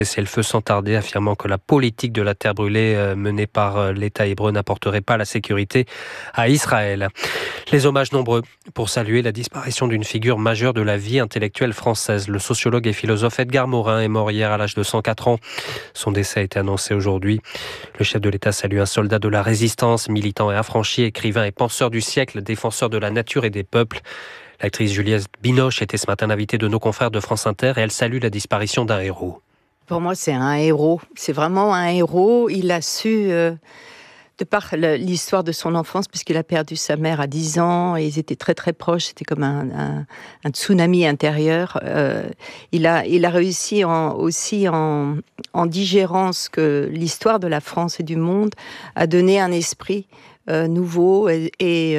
C'est le feu sans tarder, affirmant que la politique de la terre brûlée menée par l'État hébreu n'apporterait pas la sécurité à Israël. Les hommages nombreux pour saluer la disparition d'une figure majeure de la vie intellectuelle française. Le sociologue et philosophe Edgar Morin est mort hier à l'âge de 104 ans. Son décès a été annoncé aujourd'hui. Le chef de l'État salue un soldat de la résistance, militant et affranchi, écrivain et penseur du siècle, défenseur de la nature et des peuples. L'actrice Juliette Binoche était ce matin l'invitée de nos confrères de France Inter et elle salue la disparition d'un héros. Pour moi, c'est un héros. C'est vraiment un héros. Il a su, de par l'histoire de son enfance, puisqu'il a perdu sa mère à 10 ans, et ils étaient très très proches, c'était comme un tsunami intérieur. Il a réussi aussi en digérant ce que l'histoire de la France et du monde a donné un esprit nouveau et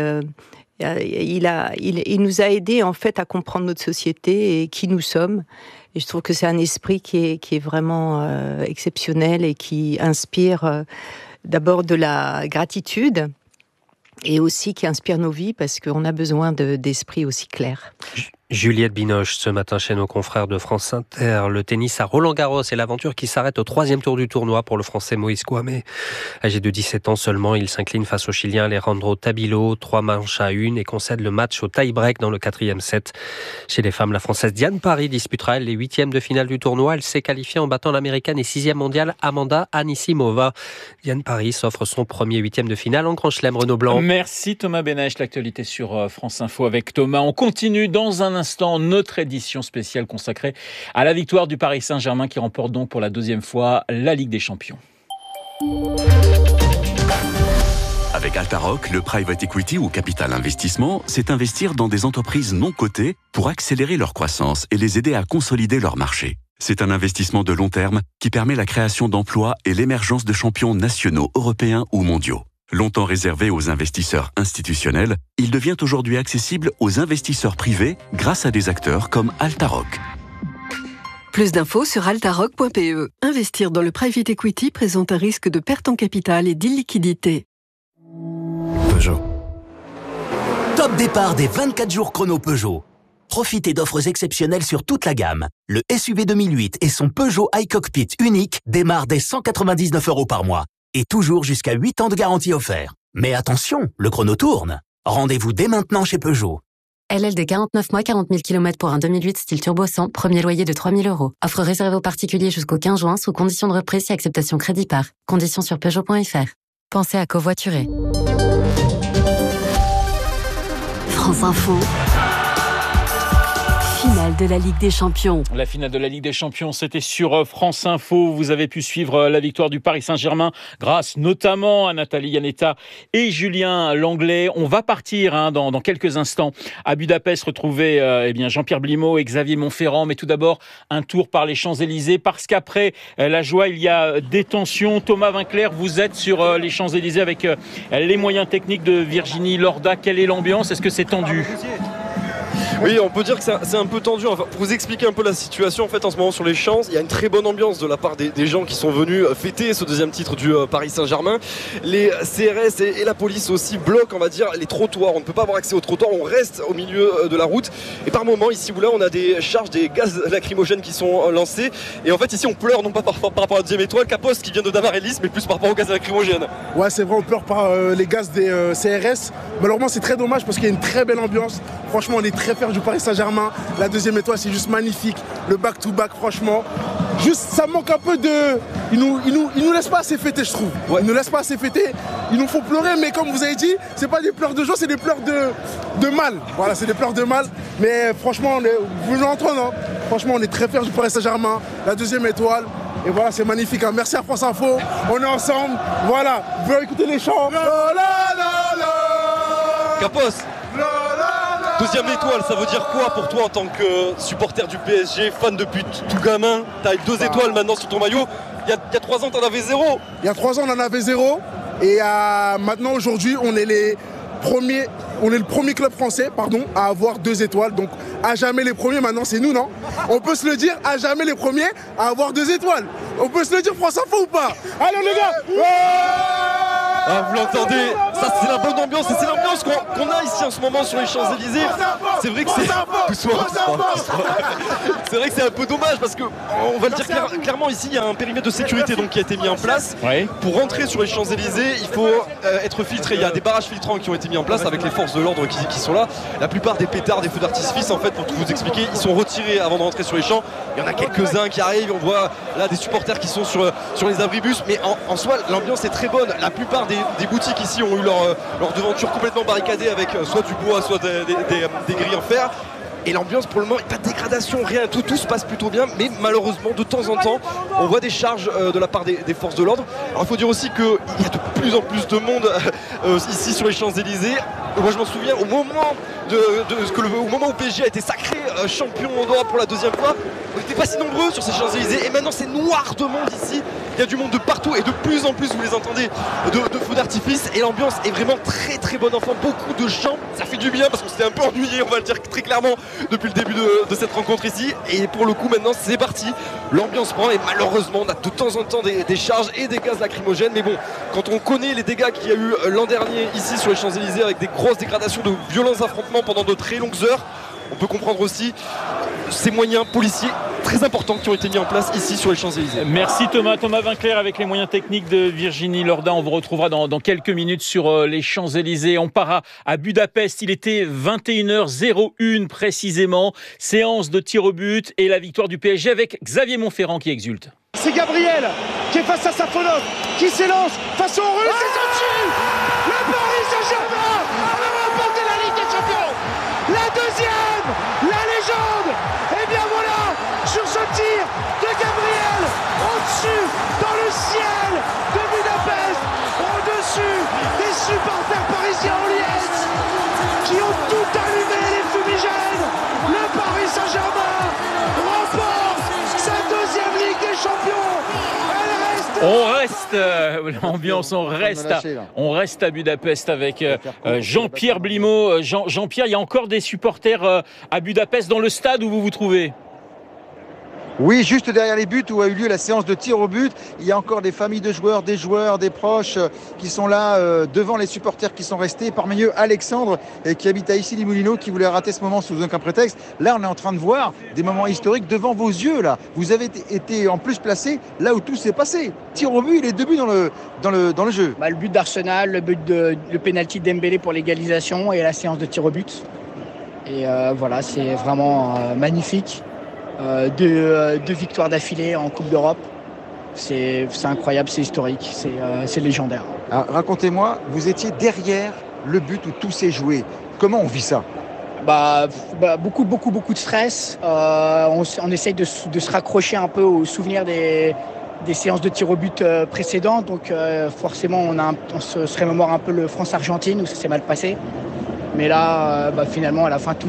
il nous a aidés en fait à comprendre notre société et qui nous sommes. Et je trouve que c'est un esprit qui est vraiment exceptionnel et qui inspire d'abord de la gratitude et aussi qui inspire nos vies parce qu'on a besoin d'esprits aussi clairs. Juliette Binoche, ce matin chez nos confrères de France Inter. Le tennis à Roland-Garros et l'aventure qui s'arrête au 3e tour du tournoi pour le Français Moïse Kouamé. Âgé de 17 ans seulement, il s'incline face au Chilien Alejandro Tabilo, 3 manches à 1 et concède le match au tie-break dans le 4e set. Chez les femmes, la Française Diane Parry disputera les 8e de finale du tournoi. Elle s'est qualifiée en battant l'Américaine et 6e mondiale Amanda Anisimova. Diane Parry s'offre son premier 8e de finale en Grand Chelem. Renaud Blanc. Merci Thomas Benech, l'actualité sur France Info avec Thomas. On continue dans un instant notre édition spéciale consacrée à la victoire du Paris Saint-Germain qui remporte donc pour la 2e fois la Ligue des Champions. Avec Altaroc, le private equity ou capital investissement, c'est investir dans des entreprises non cotées pour accélérer leur croissance et les aider à consolider leur marché. C'est un investissement de long terme qui permet la création d'emplois et l'émergence de champions nationaux, européens ou mondiaux. Longtemps réservé aux investisseurs institutionnels, il devient aujourd'hui accessible aux investisseurs privés grâce à des acteurs comme Altaroc. Plus d'infos sur altaroc.pe. Investir dans le private equity présente un risque de perte en capital et d'illiquidité. Peugeot. Top départ des 24 jours chrono Peugeot. Profitez d'offres exceptionnelles sur toute la gamme. Le SUV 2008 et son Peugeot iCockpit unique démarrent dès 199 € par mois. Et toujours jusqu'à 8 ans de garantie offert. Mais attention, le chrono tourne. Rendez-vous dès maintenant chez Peugeot. LLD 49 mois, 40 000 km pour un 2008 style turbo 100, premier loyer de 3 000 €. Offre réservée aux particuliers jusqu'au 15 juin sous condition de reprise si acceptation crédit par. Conditions sur Peugeot.fr. Pensez à covoiturer. France Info. Finale de la Ligue des Champions. La finale de la Ligue des Champions, c'était sur France Info. Vous avez pu suivre la victoire du Paris Saint-Germain grâce notamment à Nathalie Yanetta et Julien Langlais. On va partir dans quelques instants à Budapest retrouver Jean-Pierre Blimaud et Xavier Montferrand. Mais tout d'abord, un tour par les Champs-Élysées parce qu'après la joie, il y a des tensions. Thomas Vinclair, vous êtes sur les Champs-Élysées avec les moyens techniques de Virginie Lorda. Quelle est l'ambiance ? Est-ce que c'est tendu ? Oui, on peut dire que c'est un peu tendu. Enfin, pour vous expliquer un peu la situation, en fait, en ce moment sur les Champs, il y a une très bonne ambiance de la part des gens qui sont venus fêter ce 2e titre du Paris Saint-Germain. Les CRS et la police aussi bloquent, on va dire, les trottoirs. On ne peut pas avoir accès aux trottoirs, on reste au milieu de la route. Et par moment, ici ou là, on a des charges, des gaz lacrymogènes qui sont lancés. Et en fait, ici, on pleure non pas par rapport à la 2e étoile, Capos qui vient de Damarellis, mais plus par rapport aux gaz lacrymogènes. Ouais, c'est vrai, on pleure par les gaz des CRS. Malheureusement, c'est très dommage parce qu'il y a une très belle ambiance. Franchement, on est très fiers du Paris Saint-Germain. La 2e étoile, c'est juste magnifique. Le back-to-back, franchement. Juste, ça manque un peu de... Ils nous laissent pas assez fêter, je trouve. Ouais. Ils nous laissent pas assez fêter. Ils nous font pleurer, mais comme vous avez dit, c'est pas des pleurs de joie, c'est des pleurs de mal. Voilà, c'est des pleurs de mal. Mais franchement, vous l'entendez, non ? Franchement, on est très fiers du Paris Saint-Germain. La 2e étoile. Et voilà, c'est magnifique. Merci à France Info. On est ensemble. Voilà. Vous pouvez écouter les chants. Capos. 2e étoile, ça veut dire quoi pour toi en tant que supporter du PSG, fan depuis tout gamin ? T'as 2 étoiles maintenant sur ton maillot. Il y a 3 ans, t'en avais 0. Il y a 3 ans, on en avait 0. Et maintenant, aujourd'hui, on est le premier club français à avoir 2 étoiles. Donc, à jamais les premiers, maintenant, c'est nous, non ? On peut se le dire, à jamais les premiers à avoir 2 étoiles. On peut se le dire, France Info ou pas ? Allez, les gars ! Vous l'entendez, ça c'est la bonne ambiance et c'est l'ambiance qu'on a ici en ce moment sur les Champs-Élysées, c'est vrai que c'est vrai que c'est un peu dommage parce que on va le dire clairement ici il y a un périmètre de sécurité donc qui a été mis en place. Pour rentrer sur les Champs-Élysées, il faut être filtré. Il y a des barrages filtrants qui ont été mis en place avec les forces de l'ordre qui sont là. La plupart des pétards, des feux d'artifice, en fait, pour tout vous expliquer, ils sont retirés avant de rentrer sur les champs. Il y en a quelques-uns qui arrivent. On voit là des supporters qui sont sur les abribus, mais en soi l'ambiance est très bonne. La plupart des boutiques ici ont eu leur devanture complètement barricadée avec soit du bois, soit des grilles en fer. Et l'ambiance pour le moment, pas de dégradation, rien, tout se passe plutôt bien, mais malheureusement de temps en temps on voit des charges de la part des forces de l'ordre. Alors il faut dire aussi qu'il y a de plus en plus de monde ici sur les Champs-Élysées. Moi je m'en souviens au moment où PSG a été sacré champion d'Europe pour la deuxième fois, on n'était pas si nombreux sur ces Champs-Élysées et maintenant c'est noir de monde ici. Il y a du monde de partout et de plus en plus vous les entendez de feux d'artifice et l'ambiance est vraiment très très bonne enfant, beaucoup de chants, ça fait du bien parce qu'on s'était un peu ennuyé, on va le dire très clairement depuis le début de cette rencontre ici et pour le coup maintenant c'est parti, l'ambiance prend et malheureusement on a de temps en temps des charges et des gaz lacrymogènes, mais bon quand on connaît les dégâts qu'il y a eu l'an dernier ici sur les Champs-Élysées avec des grosses dégradations, de violents affrontements pendant de très longues heures, on peut comprendre aussi ces moyens policiers très importants qui ont été mis en place ici sur les Champs-Élysées. Merci Thomas Vinclair avec les moyens techniques de Virginie Lorda. On vous retrouvera dans quelques minutes sur les Champs-Élysées. On part à Budapest, il était 21h01 précisément. Séance de tir au but et la victoire du PSG avec Xavier Montferrand qui exulte. C'est Gabriel qui est face à Safonov, qui s'élance face aux Russes et sorti. Le Paris Saint-Germain a remporté la Ligue des Champions. La deuxième, la légende. Et bien voilà, sur ce tir de Gabriel, au-dessus, dans le ciel de Budapest, au-dessus des supporters parisiens en liesse, qui ont tout allumé les fumigènes. Le Paris Saint-Germain remporte sa deuxième Ligue des Champions. On reste, l'ambiance, on reste à Budapest avec Jean-Pierre Blimaud. Jean-Pierre, il y a encore des supporters à Budapest dans le stade où vous vous trouvez? Oui, juste derrière les buts où a eu lieu la séance de tir au but, il y a encore des familles de joueurs, des proches qui sont là devant les supporters qui sont restés. Parmi eux, Alexandre qui habite à Issy-les-Moulineaux, qui voulait rater ce moment sous aucun prétexte. Là, on est en train de voir des moments historiques devant vos yeux. Là, vous avez été en plus placé là où tout s'est passé. Tir au but, il est 2 buts dans le jeu. Le but d'Arsenal, le penalty de Dembélé pour l'égalisation et la séance de tir au but. Et voilà, c'est vraiment magnifique. Deux victoires d'affilée en Coupe d'Europe. C'est incroyable, c'est historique, c'est légendaire. Alors, racontez-moi, vous étiez derrière le but où tout s'est joué. Comment on vit ça? Beaucoup de stress. On essaye de se raccrocher un peu aux souvenirs des séances de tir au but précédentes. Donc forcément, on se remémore un peu le France-Argentine où ça s'est mal passé. Mais là, finalement, à la fin,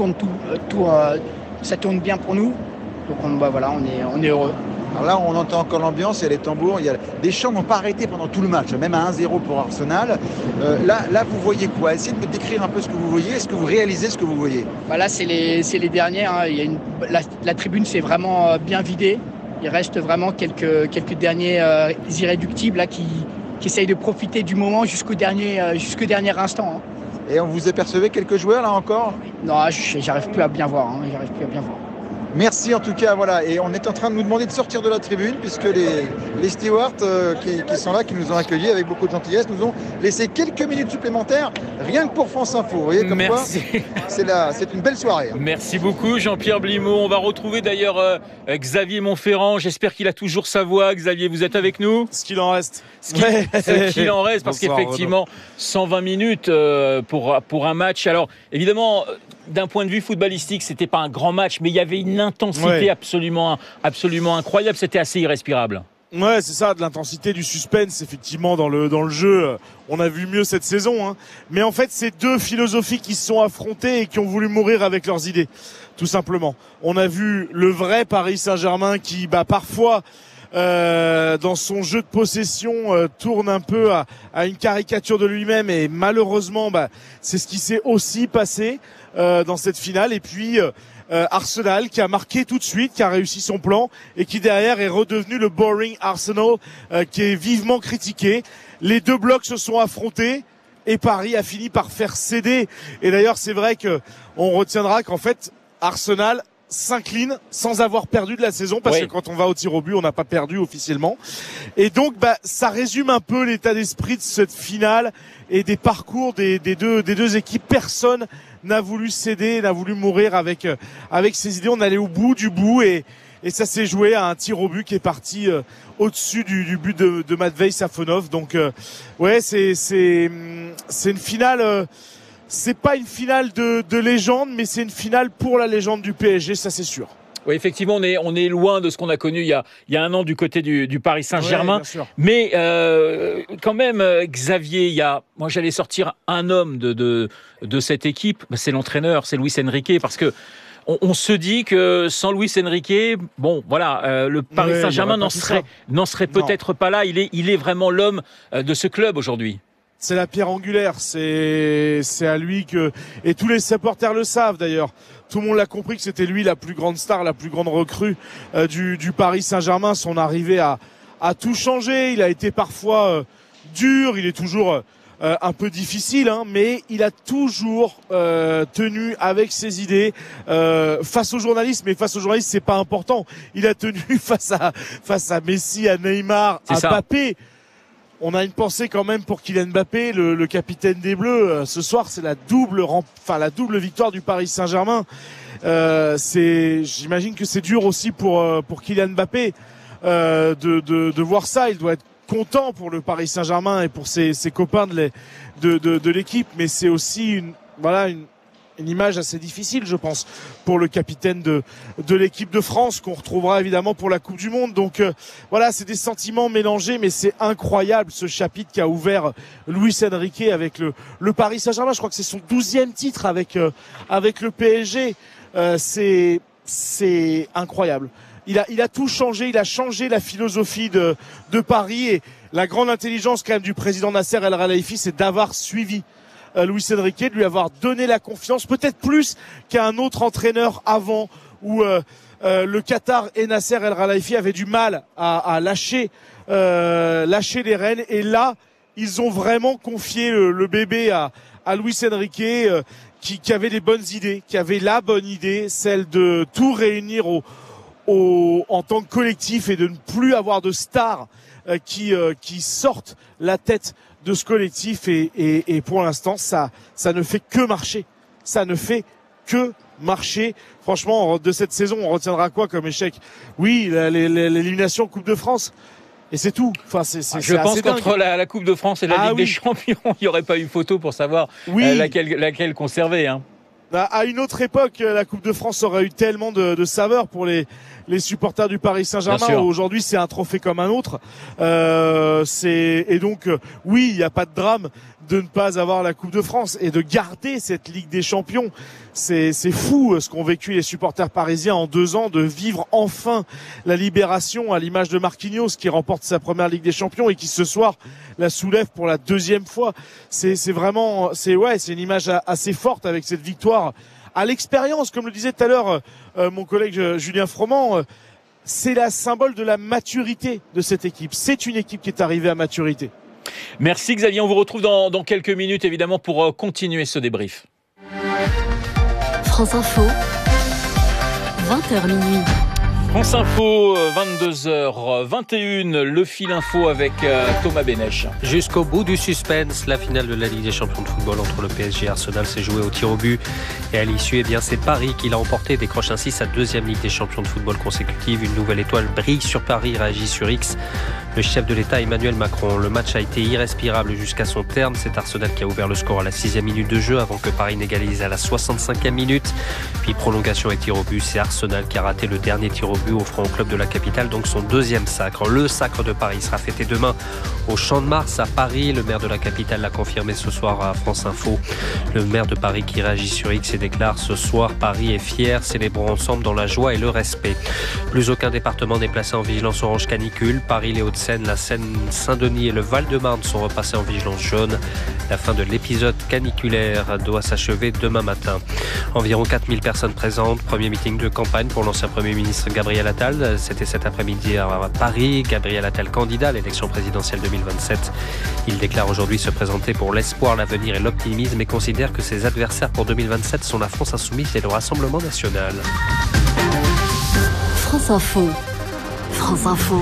ça tourne bien pour nous, donc on est heureux. Alors là, on entend encore l'ambiance, il y a les tambours, des chants n'ont pas arrêté pendant tout le match, même à 1-0 pour Arsenal. Là, vous voyez quoi? Essayez de me décrire un peu ce que vous voyez. Est-ce que vous réalisez ce que vous voyez? Là, c'est les dernières. Hein. La tribune s'est vraiment bien vidée. Il reste vraiment quelques derniers irréductibles là, qui essayent de profiter du moment jusqu'au dernier instant. Hein. Et on vous apercevez quelques joueurs là encore? Non, j'arrive plus à bien voir. Merci en tout cas, voilà. Et on est en train de nous demander de sortir de la tribune puisque les stewards qui sont là, qui nous ont accueillis avec beaucoup de gentillesse, nous ont laissé quelques minutes supplémentaires rien que pour France Info. Vous voyez comme Merci. Quoi c'est une belle soirée. Merci beaucoup Jean-Pierre Blimaud. On va retrouver d'ailleurs Xavier Montferrand. J'espère qu'il a toujours sa voix. Xavier, vous êtes avec nous? Ce qu'il en reste. Ce qu'il en reste, parce qu'effectivement, 120 minutes pour un match. Alors évidemment, d'un point de vue footballistique, c'était pas un grand match, mais il y avait une intensité absolument incroyable. C'était assez irrespirable. Ouais, c'est ça, de l'intensité, du suspense, effectivement, dans le jeu. On a vu mieux cette saison, hein. Mais en fait, c'est deux philosophies qui se sont affrontées et qui ont voulu mourir avec leurs idées, tout simplement. On a vu le vrai Paris Saint-Germain qui, parfois, dans son jeu de possession, tourne un peu à une caricature de lui-même, et malheureusement, c'est ce qui s'est aussi passé dans cette finale. Et puis Arsenal qui a marqué tout de suite, qui a réussi son plan et qui derrière est redevenu le boring Arsenal qui est vivement critiqué. Les deux blocs se sont affrontés et Paris a fini par faire céder. Et d'ailleurs, c'est vrai que on retiendra qu'en fait, Arsenal s'incline sans avoir perdu de la saison, parce que quand on va au tir au but, on n'a pas perdu officiellement. Et donc, ça résume un peu l'état d'esprit de cette finale et des parcours des deux équipes. Personne n'a voulu céder, n'a voulu mourir avec ses idées. On allait au bout du bout et ça s'est joué à un tir au but qui est parti au-dessus du but de Matvei Safonov. Donc, c'est une finale. C'est pas une finale de légende, mais c'est une finale pour la légende du PSG, ça c'est sûr. Oui, effectivement, on est loin de ce qu'on a connu il y a un an du côté du Paris Saint-Germain. Ouais, mais quand même, Xavier, moi j'allais sortir un homme de cette équipe, c'est l'entraîneur, c'est Luis Enrique, parce que on se dit que sans Luis Enrique, le Paris Saint-Germain n'en serait peut-être pas là. Il est vraiment l'homme de ce club aujourd'hui. C'est la pierre angulaire, c'est à lui que, et tous les supporters le savent d'ailleurs. Tout le monde l'a compris que c'était lui la plus grande star, la plus grande recrue du Paris Saint-Germain. Son arrivée a tout changé. Il a été parfois dur, il est toujours un peu difficile, mais il a toujours tenu avec ses idées face aux journalistes. Mais face aux journalistes, c'est pas important. Il a tenu face à Messi, à Neymar, à Mbappé. On a une pensée quand même pour Kylian Mbappé, le capitaine des Bleus. Ce soir, c'est la double victoire du Paris Saint-Germain. J'imagine que c'est dur aussi pour Kylian Mbappé de voir ça. Il doit être content pour le Paris Saint-Germain et pour ses copains de l'équipe, mais c'est aussi une image assez difficile, je pense, pour le capitaine de l'équipe de France, qu'on retrouvera évidemment pour la Coupe du Monde. Donc c'est des sentiments mélangés, mais c'est incroyable ce chapitre qu'a ouvert Luis Enrique avec le Paris Saint-Germain. Je crois que c'est son 12e titre avec le PSG. C'est incroyable. Il a tout changé, il a changé la philosophie de Paris, et la grande intelligence quand même du président Nasser El Khelaifi, c'est d'avoir suivi Luis Enrique, de lui avoir donné la confiance, peut-être plus qu'à un autre entraîneur avant, où le Qatar et Nasser El Khelaifi avaient du mal à lâcher les rênes, et là ils ont vraiment confié le bébé à Luis Enrique, qui avait les bonnes idées, qui avait la bonne idée, celle de tout réunir en tant que collectif et de ne plus avoir de stars qui sortent la tête de ce collectif, et pour l'instant ça ne fait que marcher. Ça ne fait que marcher. Franchement, de cette saison, on retiendra quoi comme échec? Oui, l'élimination Coupe de France. Et c'est tout. Enfin, je pense qu'entre la Coupe de France et la Ligue des Champions, il n'y aurait pas eu photo pour savoir laquelle conserver. À une autre époque, la Coupe de France aurait eu tellement de saveur pour les supporters du Paris Saint-Germain. Aujourd'hui, c'est un trophée comme un autre. Et donc, oui, il n'y a pas de drame de ne pas avoir la Coupe de France et de garder cette Ligue des Champions. C'est fou ce qu'ont vécu les supporters parisiens en 2 ans, de vivre enfin la libération, à l'image de Marquinhos qui remporte sa première Ligue des Champions et qui ce soir la soulève pour la 2e fois. C'est une image assez forte avec cette victoire à l'expérience, comme le disait tout à l'heure mon collègue Julien Froment. C'est la symbole de la maturité de cette équipe. C'est une équipe qui est arrivée à maturité. Merci Xavier, on vous retrouve dans quelques minutes évidemment pour continuer ce débrief. France Info, 20h minuit. France Info, 22h21, le fil info avec Thomas Bénèche. Jusqu'au bout du suspense, la finale de la Ligue des Champions de football entre le PSG et Arsenal s'est jouée au tir au but. Et à l'issue, c'est Paris qui l'a emporté et décroche ainsi sa 2e Ligue des Champions de football consécutive. Une nouvelle étoile brille sur Paris, réagit sur X le chef de l'État Emmanuel Macron. Le match a été irrespirable jusqu'à son terme. C'est Arsenal qui a ouvert le score à la 6e minute de jeu avant que Paris n'égalise à la 65e minute. Puis prolongation et tir au but, c'est Arsenal qui a raté le dernier tir au but, offrant au club de la capitale donc son 2e sacre. Le sacre de Paris sera fêté demain au Champ de Mars à Paris. Le maire de la capitale l'a confirmé ce soir à France Info. Le maire de Paris qui réagit sur X et déclare: ce soir, Paris est fier, célébrons ensemble dans la joie et le respect. Plus aucun département n'est placé en vigilance orange canicule. Paris, les Hauts-de-Seine, Hauts-de-Seine, la Seine-Saint-Denis et le Val-de-Marne sont repassés en vigilance jaune. La fin de l'épisode caniculaire doit s'achever demain matin. Environ 4000 personnes présentes. Premier meeting de campagne pour l'ancien Premier ministre Gabriel Attal. C'était cet après-midi à Paris. Gabriel Attal, candidat à l'élection présidentielle 2027. Il déclare aujourd'hui se présenter pour l'espoir, l'avenir et l'optimisme et considère que ses adversaires pour 2027 sont la France Insoumise et le Rassemblement National. France Info. France Info.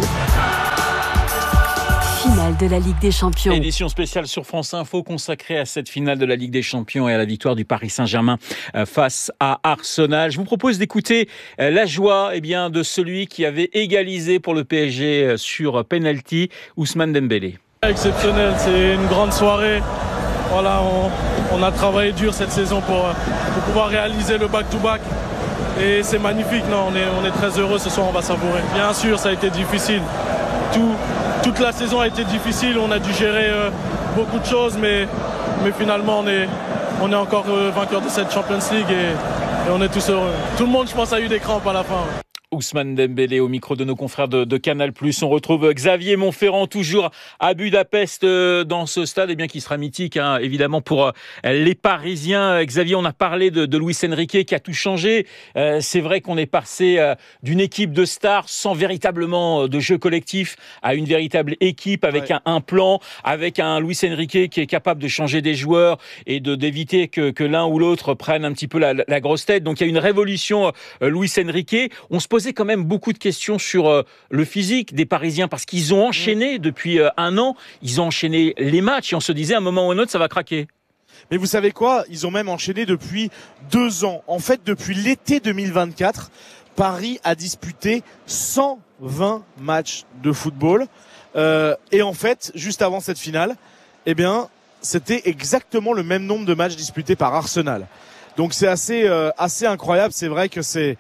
Finale de la Ligue des Champions. Édition spéciale sur France Info consacrée à cette finale de la Ligue des Champions et à la victoire du Paris Saint-Germain face à Arsenal. Je vous propose d'écouter la joie de celui qui avait égalisé pour le PSG sur penalty, Ousmane Dembélé. Exceptionnel, c'est une grande soirée. Voilà, on a travaillé dur cette saison pour pouvoir réaliser le back-to-back. Et c'est magnifique, non, on est très heureux ce soir, on va savourer. Bien sûr, ça a été difficile. Toute la saison a été difficile, on a dû gérer beaucoup de choses, mais finalement on est encore vainqueur de cette Champions League et on est tous heureux. Tout le monde, je pense, a eu des crampes à la fin. Ouais. Ousmane Dembélé au micro de nos confrères de Canal+. On retrouve Xavier Montferrand toujours à Budapest dans ce stade qui sera mythique évidemment pour les Parisiens. Xavier, on a parlé de Luis Enrique qui a tout changé. C'est vrai qu'on est passé d'une équipe de stars sans véritablement de jeu collectif à une véritable équipe avec un plan, avec un Luis Enrique qui est capable de changer des joueurs et d'éviter que l'un ou l'autre prenne un petit peu la grosse tête. Donc il y a une révolution Luis Enrique. On se pose quand même beaucoup de questions sur le physique des Parisiens parce qu'ils ont enchaîné depuis un an, ils ont enchaîné les matchs et on se disait à un moment ou à un autre ça va craquer. Mais vous savez quoi ? Ils ont même enchaîné depuis 2 ans. En fait, depuis l'été 2024, Paris a disputé 120 matchs de football. Et en fait, juste avant cette finale, c'était exactement le même nombre de matchs disputés par Arsenal. Donc c'est assez incroyable. C'est vrai que c'est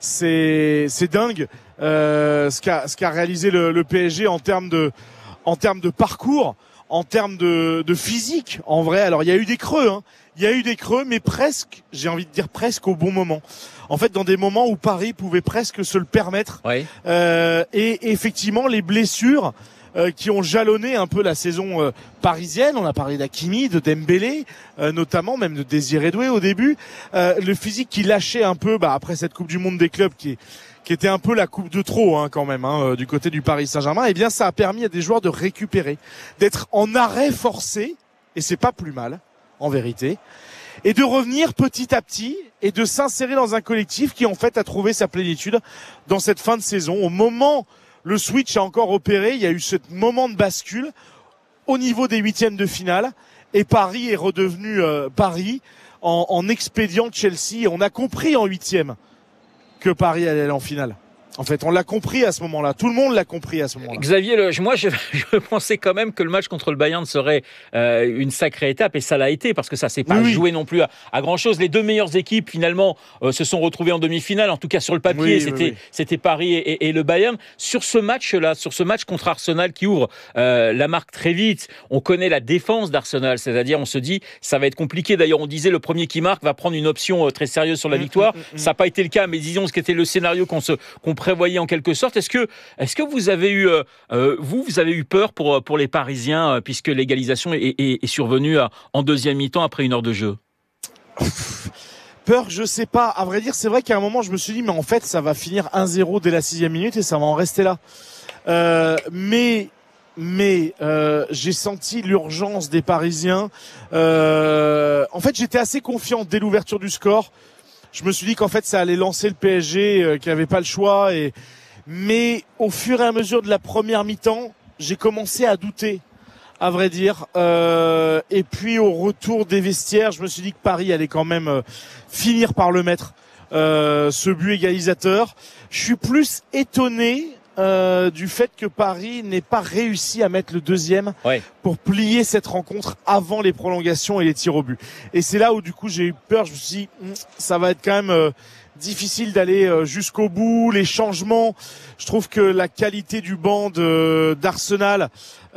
dingue ce qu'a réalisé le PSG en termes de parcours, en termes de physique. En vrai, alors il y a eu des creux, mais presque, j'ai envie de dire presque au bon moment. En fait, dans des moments où Paris pouvait presque se le permettre. Oui. Et effectivement, les blessures qui ont jalonné un peu la saison parisienne. On a parlé d'Hakimi, de Dembélé, notamment, même de Désiré Doué au début. Le physique qui lâchait un peu après cette Coupe du Monde des clubs qui était un peu la coupe de trop quand même du côté du Paris Saint-Germain. Ça a permis à des joueurs de récupérer, d'être en arrêt forcé, et c'est pas plus mal en vérité, et de revenir petit à petit et de s'insérer dans un collectif qui en fait a trouvé sa plénitude dans cette fin de saison. Au moment le switch a encore opéré, il y a eu ce moment de bascule au niveau des 8e de finale et Paris est redevenu Paris en expédiant Chelsea. On a compris en 8e que Paris allait aller en finale. En fait, on l'a compris à ce moment-là. Tout le monde l'a compris à ce moment-là. Xavier, moi, je pensais quand même que le match contre le Bayern serait une sacrée étape, et ça l'a été, parce que ça s'est pas joué non plus à grand-chose. Les deux meilleures équipes, finalement, se sont retrouvées en demi-finale. En tout cas, sur le papier, c'était Paris et le Bayern. Sur ce match-là, sur ce match contre Arsenal qui ouvre la marque très vite, on connaît la défense d'Arsenal. C'est-à-dire, on se dit, ça va être compliqué. D'ailleurs, on disait, le premier qui marque va prendre une option très sérieuse sur la victoire. Ça n'a pas été le cas, mais disons ce qu'était le scénario qu'on prévoyait en quelque sorte. Est-ce que vous avez eu vous avez eu peur pour les Parisiens puisque l'égalisation est survenue en deuxième mi-temps après 1 heure de jeu? Peur, je sais pas. À vrai dire, c'est vrai qu'à un moment, je me suis dit, mais en fait, ça va finir 1-0 dès la 6e minute et ça va en rester là. Mais j'ai senti l'urgence des Parisiens. En fait, j'étais assez confiant dès l'ouverture du score. Je me suis dit qu'en fait ça allait lancer le PSG, qui n'avait pas le choix. Mais au fur et à mesure de la première mi-temps, j'ai commencé à douter, à vrai dire. Et puis au retour des vestiaires, je me suis dit que Paris allait quand même finir par le mettre, ce but égalisateur. Je suis plus étonné du fait que Paris n'ait pas réussi à mettre le deuxième pour plier cette rencontre avant les prolongations et les tirs au but. Et c'est là où du coup j'ai eu peur. Je me suis dit ça va être quand même difficile d'aller jusqu'au bout. Les changements, je trouve que la qualité du banc d'Arsenal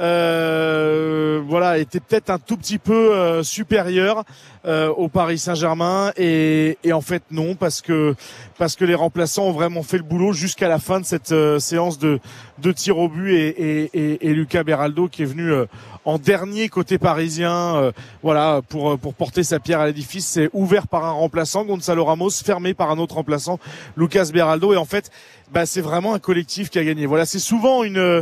était peut-être un tout petit peu supérieure au Paris Saint-Germain et en fait non, parce que les remplaçants ont vraiment fait le boulot jusqu'à la fin de cette séance de de tirs au but et Lucas Beraldo qui est venu en dernier côté parisien, voilà, pour porter sa pierre à l'édifice. C'est ouvert par un remplaçant, Gonzalo Ramos, fermé par un autre remplaçant, Lucas Beraldo. Et en fait, c'est vraiment un collectif qui a gagné. Voilà, c'est souvent une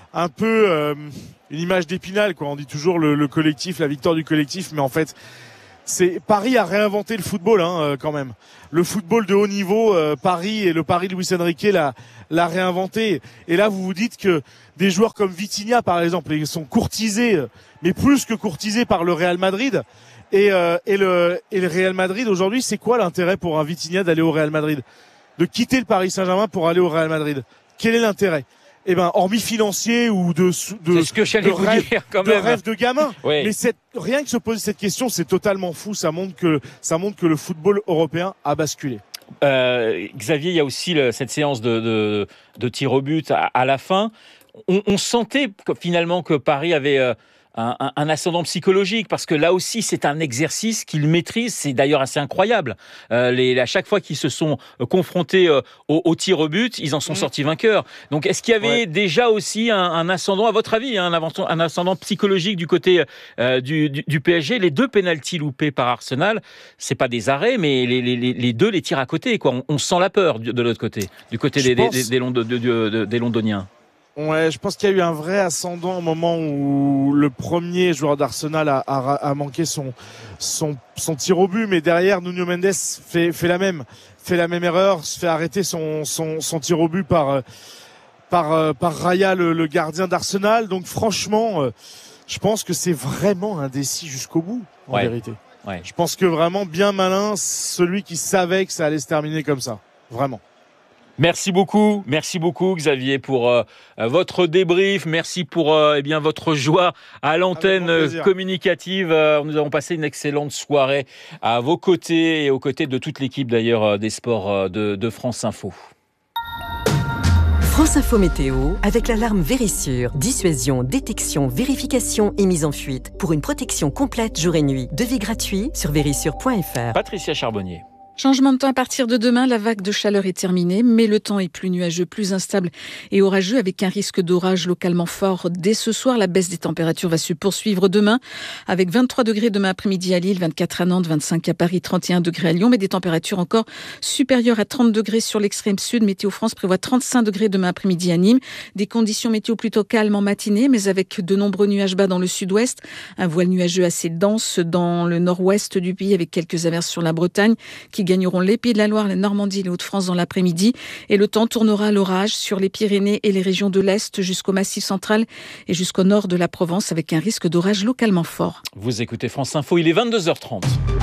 image d'Épinal, quoi. On dit toujours le collectif, la victoire du collectif, mais en fait, Paris a réinventé le football, quand même. Le football de haut niveau, Paris et le Paris de Luis Enrique l'a réinventé. Et là, vous vous dites que des joueurs comme Vitinha, par exemple, ils sont courtisés, mais plus que courtisés par le Real Madrid. Et le Real Madrid aujourd'hui, c'est quoi l'intérêt pour un Vitinha d'aller au Real Madrid, de quitter le Paris Saint-Germain pour aller au Real Madrid? Quel est l'intérêt? Hormis financier ou de rêve de gamin. Oui. Mais rien que se poser cette question, c'est totalement fou. Ça montre que le football européen a basculé. Xavier, il y a aussi cette séance de tir au but à la fin. On sentait finalement que Paris avait un ascendant psychologique, parce que là aussi c'est un exercice qu'ils maîtrisent. C'est d'ailleurs assez incroyable. À chaque fois qu'ils se sont confrontés au tir au but, ils en sont sortis vainqueurs. Donc est-ce qu'il y avait déjà aussi un ascendant, à votre avis, un ascendant psychologique du côté du PSG? Les 2 pénaltys loupés par Arsenal, c'est pas des arrêts, mais les deux les tirent à côté, quoi. On sent la peur de l'autre côté, du côté des Londoniens. Ouais, je pense qu'il y a eu un vrai ascendant au moment où le premier joueur d'Arsenal a manqué son tir au but, mais derrière Nuno Mendes fait la même erreur, se fait arrêter son tir au but par Raya, le gardien d'Arsenal. Donc franchement, je pense que c'est vraiment indécis jusqu'au bout, en vérité. Ouais. Je pense que vraiment bien malin celui qui savait que ça allait se terminer comme ça, vraiment. Merci beaucoup Xavier pour votre débrief. Merci pour votre joie à l'antenne communicative. Nous avons passé une excellente soirée à vos côtés et aux côtés de toute l'équipe d'ailleurs des sports de France Info. France Info Météo avec l'alarme Vérissure. Dissuasion, détection, vérification et mise en fuite pour une protection complète jour et nuit. Devis gratuit sur vérissure.fr. Patricia Charbonnier. Changement de temps à partir de demain, la vague de chaleur est terminée, mais le temps est plus nuageux, plus instable et orageux, avec un risque d'orage localement fort dès ce soir. La baisse des températures va se poursuivre demain, avec 23 degrés demain après-midi à Lille, 24 à Nantes, 25 à Paris, 31 degrés à Lyon, mais des températures encore supérieures à 30 degrés sur l'extrême sud. Météo France prévoit 35 degrés demain après-midi à Nîmes. Des conditions météo plutôt calmes en matinée, mais avec de nombreux nuages bas dans le sud-ouest. Un voile nuageux assez dense dans le nord-ouest du pays, avec quelques averses sur la Bretagne, qui gagneront les Pays de la Loire, la Normandie et les Hauts-de-France dans l'après-midi. Et le temps tournera à l'orage sur les Pyrénées et les régions de l'Est jusqu'au Massif central et jusqu'au nord de la Provence, avec un risque d'orage localement fort. Vous écoutez France Info, il est 22h30.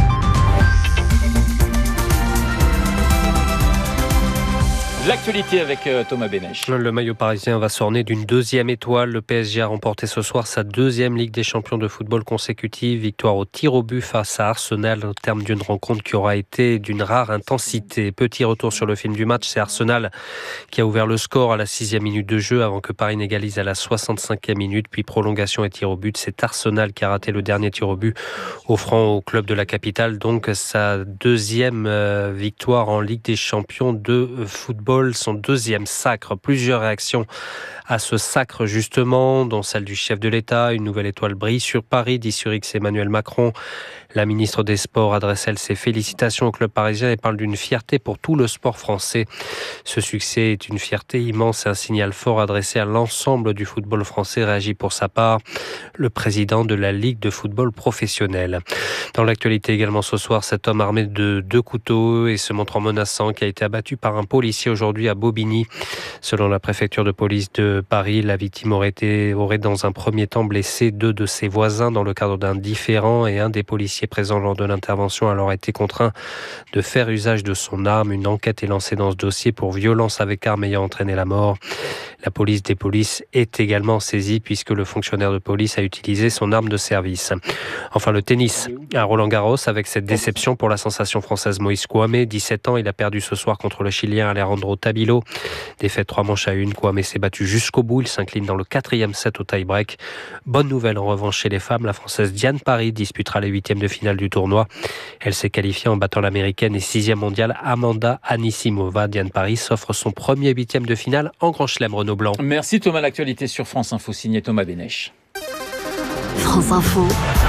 L'actualité avec Thomas Bénèche. Le maillot parisien va s'orner d'une 2e étoile. Le PSG a remporté ce soir sa 2e Ligue des champions de football consécutive. Victoire au tir au but face à Arsenal au terme d'une rencontre qui aura été d'une rare intensité. Petit retour sur le film du match. C'est Arsenal qui a ouvert le score à la 6e minute de jeu avant que Paris n'égalise à la 65e minute. Puis prolongation et tir au but. C'est Arsenal qui a raté le dernier tir au but, offrant au club de la capitale donc sa 2e victoire en Ligue des champions de football. Son 2e sacre. Plusieurs réactions à ce sacre justement, dont celle du chef de l'État. Une nouvelle étoile brille sur Paris, dit sur X Emmanuel Macron. La ministre des Sports adresse elle ses félicitations au club parisien et parle d'une fierté pour tout le sport français. Ce succès est une fierté immense et un signal fort adressé à l'ensemble du football français, réagit pour sa part le président de la Ligue de football professionnel. Dans l'actualité également ce soir, cet homme armé de 2 couteaux et se montrant menaçant qui a été abattu par un policier aujourd'hui à Bobigny. Selon la préfecture de police de Paris, la victime aurait dans un premier temps blessé 2 de ses voisins dans le cadre d'un différend et un des policiers présents lors de l'intervention a alors été contraint de faire usage de son arme. Une enquête est lancée dans ce dossier pour violence avec arme ayant entraîné la mort. La police des polices est également saisie puisque le fonctionnaire de police a utilisé son arme de service. Enfin, le tennis à Roland-Garros avec cette déception pour la sensation française Moïse Kouamé. 17 ans, il a perdu ce soir contre le Chilien Alejandro au Tabilo. Défaite 3-1. Kwame s'est battu jusqu'au bout. Il s'incline dans le 4e set au tie-break. Bonne nouvelle en revanche chez les femmes. La Française Diane Parry disputera les 8e de finale du tournoi. Elle s'est qualifiée en battant l'Américaine et 6e mondiale Amanda Anisimova. Diane Parry s'offre son premier 8e de finale en Grand Chelem Renaud Blanc. Merci Thomas. L'actualité sur France Info, signé Thomas Bénèche. France Info.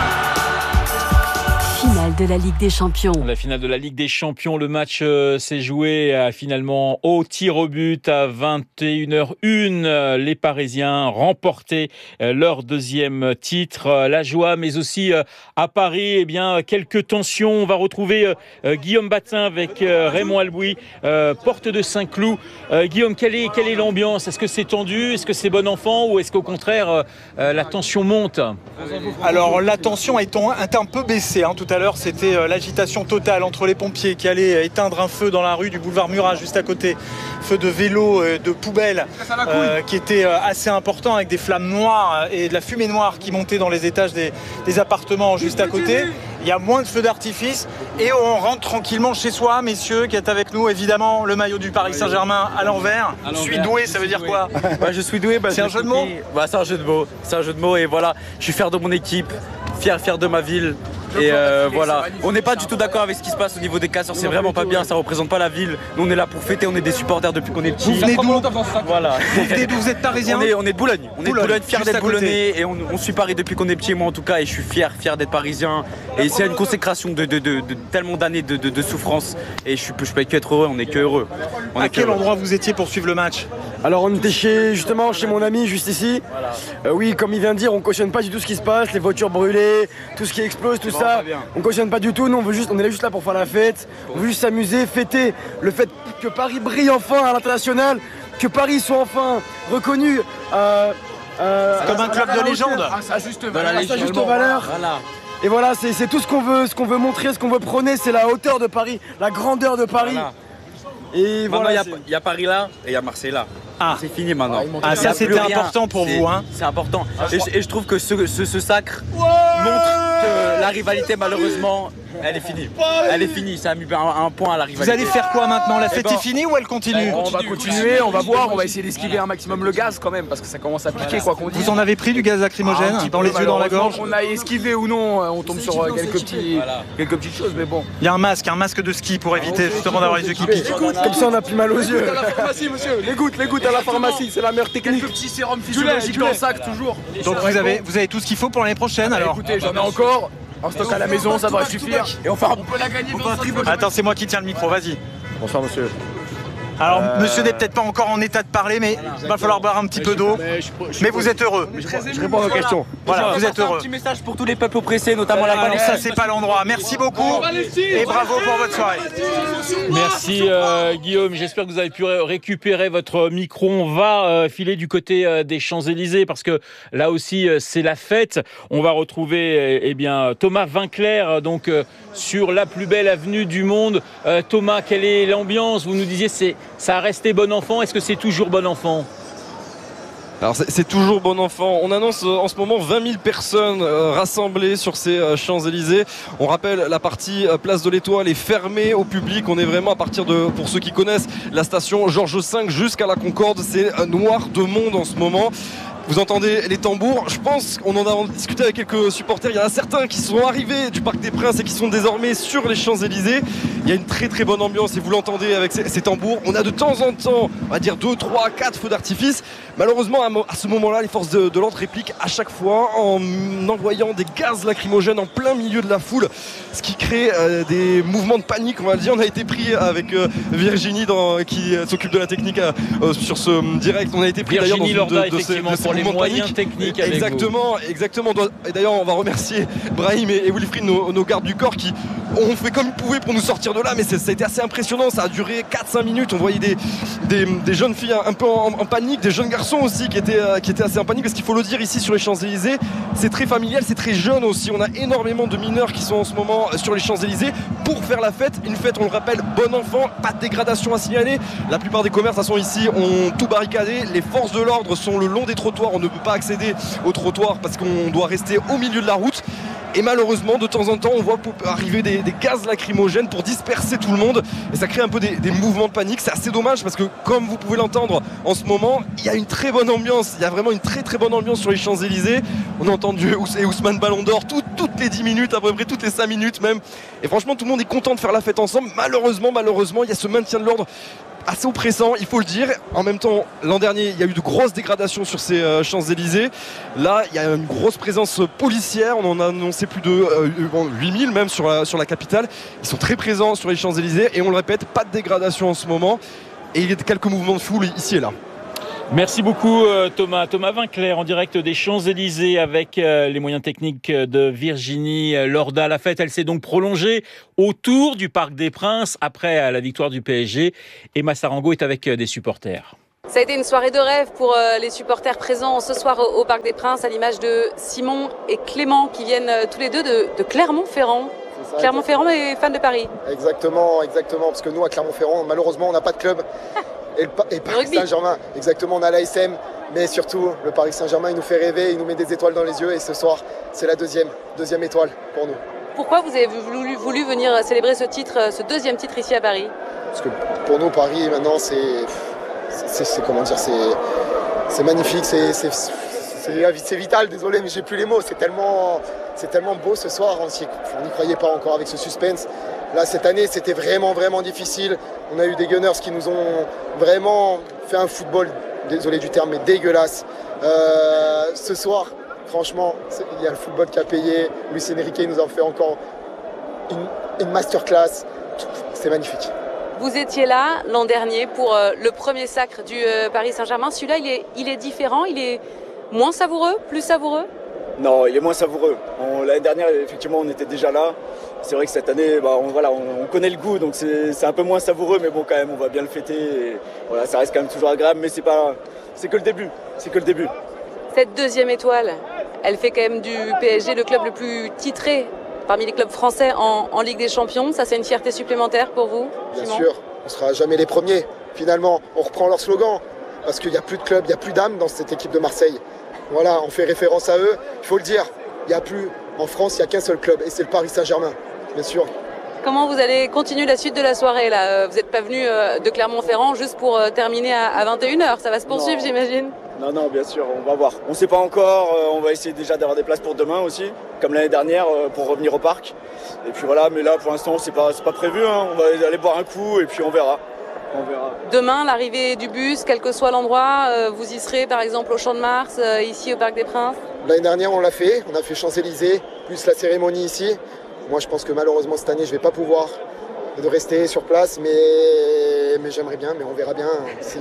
Finale de la Ligue des Champions. La finale de la Ligue des Champions, le match s'est joué finalement au tir au but à 21h01. Les Parisiens remportaient leur 2e titre. La joie, mais aussi à Paris, eh bien, quelques tensions. On va retrouver Guillaume Batin avec Raymond Albouy, porte de Saint-Cloud. Guillaume, quelle est l'ambiance ? Est-ce que c'est tendu ? Est-ce que c'est bon enfant ? Ou est-ce qu'au contraire, la tension monte ? Alors, la tension est un peu baissée. Tout à l'heure, c'était l'agitation totale entre les pompiers qui allaient éteindre un feu dans la rue du boulevard Murat, juste à côté. Feu de vélo, de poubelle, qui était assez important, avec des flammes noires et de la fumée noire qui montait dans les étages des appartements juste à côté. Il y a moins de feux d'artifice et on rentre tranquillement chez soi, messieurs, qui est avec nous. Évidemment, le maillot du Paris Saint-Germain à l'envers. Je suis doué, ça veut dire quoi ? Je suis doué. C'est un jeu de mots ? C'est un jeu de mots. C'est un jeu de mots et voilà, je suis fier de mon équipe, fier de ma ville. Et voilà, on n'est pas du tout d'accord avec ce qui se passe au niveau des casseurs, c'est vraiment pas bien, ça représente pas la ville. Nous on est là pour fêter, on est des supporters depuis qu'on est petits. Vous venez d'où ? Voilà. Vous venez d'où ? Vous êtes parisien ? On est de Boulogne. On est de Boulogne, fiers d'être boulonnais et on suit Paris depuis qu'on est petit, moi en tout cas, et je suis fier d'être parisien. Et c'est une consécration de tellement d'années de souffrance et je peux que être heureux, on est que heureux. À quel endroit vous étiez pour suivre le match ? Alors on était chez mon ami juste ici. Oui, comme il vient de dire, on cautionne pas du tout ce qui se passe, les voitures brûlées, tout ce qui explose, tout ça. On cautionne pas du tout, nous on est là juste là pour faire la fête, on veut juste s'amuser, fêter le fait que Paris brille enfin à l'international, que Paris soit enfin reconnu comme un club de légende, à sa juste valeur. Voilà. Et voilà, c'est tout ce qu'on veut montrer, ce qu'on veut prôner, c'est la hauteur de Paris, la grandeur de Paris. Voilà. Et voilà, il y a Paris là et il y a Marseille là. C'est fini maintenant. Ça c'était important pour vous. C'est important. Et je trouve que ce sacre montre que la rivalité malheureusement elle est finie. Elle est finie, ça a mis un point à la rivalité. Vous allez faire quoi maintenant ? La fête est finie ou elle continue ? On va continuer, on va voir, on va essayer d'esquiver un maximum le gaz quand même parce que ça commence à piquer quoi qu'on dise. Vous en avez pris du gaz lacrymogène dans les yeux, dans la gorge ? On a esquivé ou non, on tombe sur quelques petites choses mais bon. Il y a un masque de ski pour éviter justement d'avoir les yeux qui piquent. Comme ça on n'a plus mal aux yeux. À la pharmacie monsieur, les gouttes à la pharmacie, c'est la meilleure technique. Quelques petits sérums physiologiques dans le sac toujours. Donc vous avez tout ce qu'il faut pour l'année prochaine alors ? Écoutez, j'en ai encore. En stock à la maison, ça devrait suffire. Et on peut la gagner. Attends, c'est moi qui tiens le micro, vas-y. Bonsoir monsieur. Alors, monsieur n'est peut-être pas encore en état de parler, mais il va falloir boire un petit peu d'eau. Mais vous êtes heureux. Je réponds aux questions. Voilà, vous êtes heureux. Un petit message pour tous les peuples oppressés, notamment la Palestine. Ça, c'est pas l'endroit. Merci beaucoup et bravo pour votre soirée. Merci Guillaume. J'espère que vous avez pu récupérer votre micro. On va filer du côté des Champs-Élysées parce que là aussi, c'est la fête. On va retrouver Thomas Vinclair donc sur la plus belle avenue du monde. Thomas, quelle est l'ambiance ? Vous nous disiez ça a resté bon enfant. Est-ce que c'est toujours bon enfant ? Alors c'est toujours bon enfant. On annonce en ce moment 20 000 personnes rassemblées sur ces Champs-Élysées. On rappelle, la partie Place de l'Étoile est fermée au public. On est vraiment à partir de, pour ceux qui connaissent, la station Georges V jusqu'à la Concorde. C'est noir de monde en ce moment. Vous entendez les tambours. Je pense qu'on en a discuté avec quelques supporters. Il y en a certains qui sont arrivés du Parc des Princes et qui sont désormais sur les Champs-Élysées. Il y a une très très bonne ambiance et vous l'entendez avec ces tambours. On a de temps en temps, on va dire 2, 3, 4 feux d'artifice. Malheureusement, à ce moment-là, les forces de l'ordre répliquent à chaque fois en envoyant des gaz lacrymogènes en plein milieu de la foule, ce qui crée des mouvements de panique, on va le dire. On a été pris avec Virginie qui s'occupe de la technique sur ce direct. On a été pris d'ailleurs pour les moyens techniques avec exactement. Et d'ailleurs, on va remercier Brahim et Wilfried, nos gardes du corps, qui ont fait comme ils pouvaient pour nous sortir de là. Mais ça a été assez impressionnant. Ça a duré 4-5 minutes. On voyait des jeunes filles un peu en panique, des jeunes garçons aussi qui étaient assez en panique. Parce qu'il faut le dire, ici sur les Champs-Élysées, c'est très familial, c'est très jeune aussi. On a énormément de mineurs qui sont en ce moment sur les Champs-Élysées pour faire la fête. Une fête, on le rappelle, bon enfant, pas de dégradation à signaler. La plupart des commerces sont ici, ont tout barricadé. Les forces de l'ordre sont le long des trottoirs. On ne peut pas accéder aux trottoirs parce qu'on doit rester au milieu de la route. Et malheureusement, de temps en temps, on voit arriver des gaz lacrymogènes pour disperser tout le monde. Et ça crée un peu des mouvements de panique. C'est assez dommage parce que, comme vous pouvez l'entendre en ce moment, il y a une très bonne ambiance. Il y a vraiment une très très bonne ambiance sur les Champs-Élysées. On a entendu Ousmane Ballon d'Or toutes les 10 minutes, à peu près toutes les 5 minutes même. Et franchement, tout le monde est content de faire la fête ensemble. Malheureusement, il y a ce maintien de l'ordre assez oppressant, il faut le dire. En même temps, l'an dernier, il y a eu de grosses dégradations sur ces Champs-Élysées. Là, il y a une grosse présence policière. On en a annoncé plus de 8000 même sur la capitale. Ils sont très présents sur les Champs-Élysées et on le répète, pas de dégradation en ce moment. Et il y a quelques mouvements de foule ici et là. Merci beaucoup Thomas. Thomas Vinclair en direct des Champs-Élysées avec les moyens techniques de Virginie Lorda. La fête, elle s'est donc prolongée autour du Parc des Princes après la victoire du PSG. Emma Sarango est avec des supporters. Ça a été une soirée de rêve pour les supporters présents ce soir au Parc des Princes, à l'image de Simon et Clément qui viennent tous les deux de Clermont-Ferrand. Clermont-Ferrand est fan de Paris. Exactement, parce que nous à Clermont-Ferrand, malheureusement, on n'a pas de club. Et Paris Saint-Germain, exactement, on a l'ASM, mais surtout le Paris Saint-Germain, il nous fait rêver, il nous met des étoiles dans les yeux et ce soir, c'est la deuxième étoile pour nous. Pourquoi vous avez voulu venir célébrer ce deuxième titre ici à Paris? Parce que pour nous, Paris, maintenant, c'est magnifique, c'est vital, désolé, mais j'ai plus les mots, c'est tellement beau ce soir, on n'y croyait pas encore avec ce suspense. Là, cette année, c'était vraiment, vraiment difficile. On a eu des Gunners qui nous ont vraiment fait un football, désolé du terme, mais dégueulasse. Ce soir, franchement, il y a le football qui a payé. Luis Enrique nous a fait encore une masterclass. C'est magnifique. Vous étiez là l'an dernier pour le premier sacre du Paris Saint-Germain. Celui-là, il est différent, il est moins savoureux, plus savoureux? Non, il est moins savoureux. L'année dernière, effectivement, on était déjà là. C'est vrai que cette année, on connaît le goût, donc c'est un peu moins savoureux, mais bon, quand même, on va bien le fêter. Et voilà, ça reste quand même toujours agréable, mais c'est que le début. Cette deuxième étoile, elle fait quand même du PSG le club le plus titré parmi les clubs français en Ligue des Champions. Ça, c'est une fierté supplémentaire pour vous, Bien Simon? sûr, on ne sera jamais les premiers. Finalement, on reprend leur slogan, parce qu'il n'y a plus de club, il n'y a plus d'âme dans cette équipe de Marseille. Voilà, on fait référence à eux. Il faut le dire, il n'y a plus, en France, il n'y a qu'un seul club, et c'est le Paris Saint-Germain, bien sûr. Comment vous allez continuer la suite de la soirée là? Vous n'êtes pas venu de Clermont-Ferrand juste pour terminer à 21h, ça va se poursuivre, j'imagine? Non, bien sûr, on va voir. On ne sait pas encore, on va essayer déjà d'avoir des places pour demain aussi, comme l'année dernière, pour revenir au parc. Et puis voilà, mais là pour l'instant c'est pas prévu, hein. On va aller boire un coup et puis on verra. Demain, l'arrivée du bus, quel que soit l'endroit, vous y serez par exemple au Champ de Mars, ici au Parc des Princes? L'année dernière on a fait Champs-Élysées, plus la cérémonie ici. Moi je pense que malheureusement cette année je ne vais pas pouvoir de rester sur place, mais j'aimerais bien, mais on verra bien.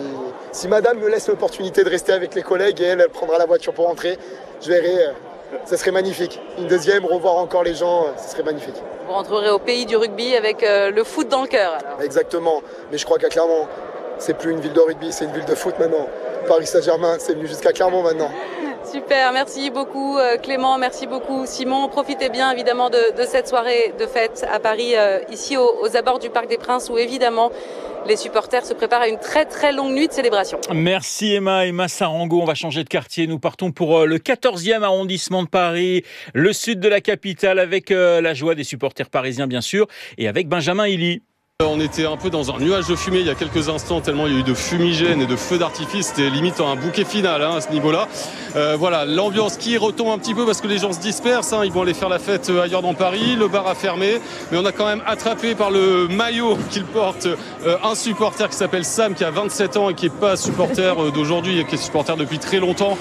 Si madame me laisse l'opportunité de rester avec les collègues et elle prendra la voiture pour rentrer, je verrai, ça serait magnifique. Une deuxième, revoir encore les gens, ça serait magnifique. Vous rentrerez au pays du rugby avec le foot dans le cœur alors. Exactement, mais je crois qu'à Clermont, c'est plus une ville de rugby, c'est une ville de foot maintenant. Paris Saint-Germain, c'est venu jusqu'à Clermont maintenant. Super, merci beaucoup Clément, merci beaucoup Simon. Profitez bien évidemment de cette soirée de fête à Paris, ici aux abords du Parc des Princes, où évidemment les supporters se préparent à une très très longue nuit de célébration. Merci Emma Sarango. On va changer de quartier. Nous partons pour le 14e arrondissement de Paris, le sud de la capitale, avec la joie des supporters parisiens bien sûr, et avec Benjamin Hilly. On était un peu dans un nuage de fumée il y a quelques instants, tellement il y a eu de fumigènes et de feux d'artifice. C'était limite un bouquet final à ce niveau-là. Voilà, l'ambiance qui retombe un petit peu parce que les gens se dispersent. Ils vont aller faire la fête ailleurs dans Paris. Le bar a fermé, mais on a quand même attrapé par le maillot qu'il porte un supporter qui s'appelle Sam, qui a 27 ans et qui n'est pas supporter d'aujourd'hui, qui est supporter depuis très longtemps.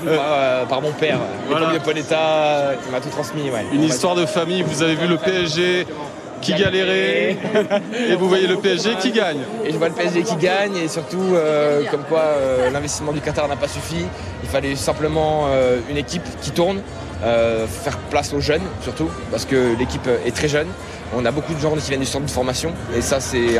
Par mon père, voilà. Le Poletta, il m'a tout transmis. Ouais. Une histoire de famille. Vous avez vu le PSG qui galérait et vous voyez le PSG qui gagne. Et je vois le PSG qui gagne et surtout comme quoi l'investissement du Qatar n'a pas suffi. Il fallait simplement une équipe qui tourne, faire place aux jeunes surtout parce que l'équipe est très jeune. On a beaucoup de gens qui viennent du centre de formation et ça c'est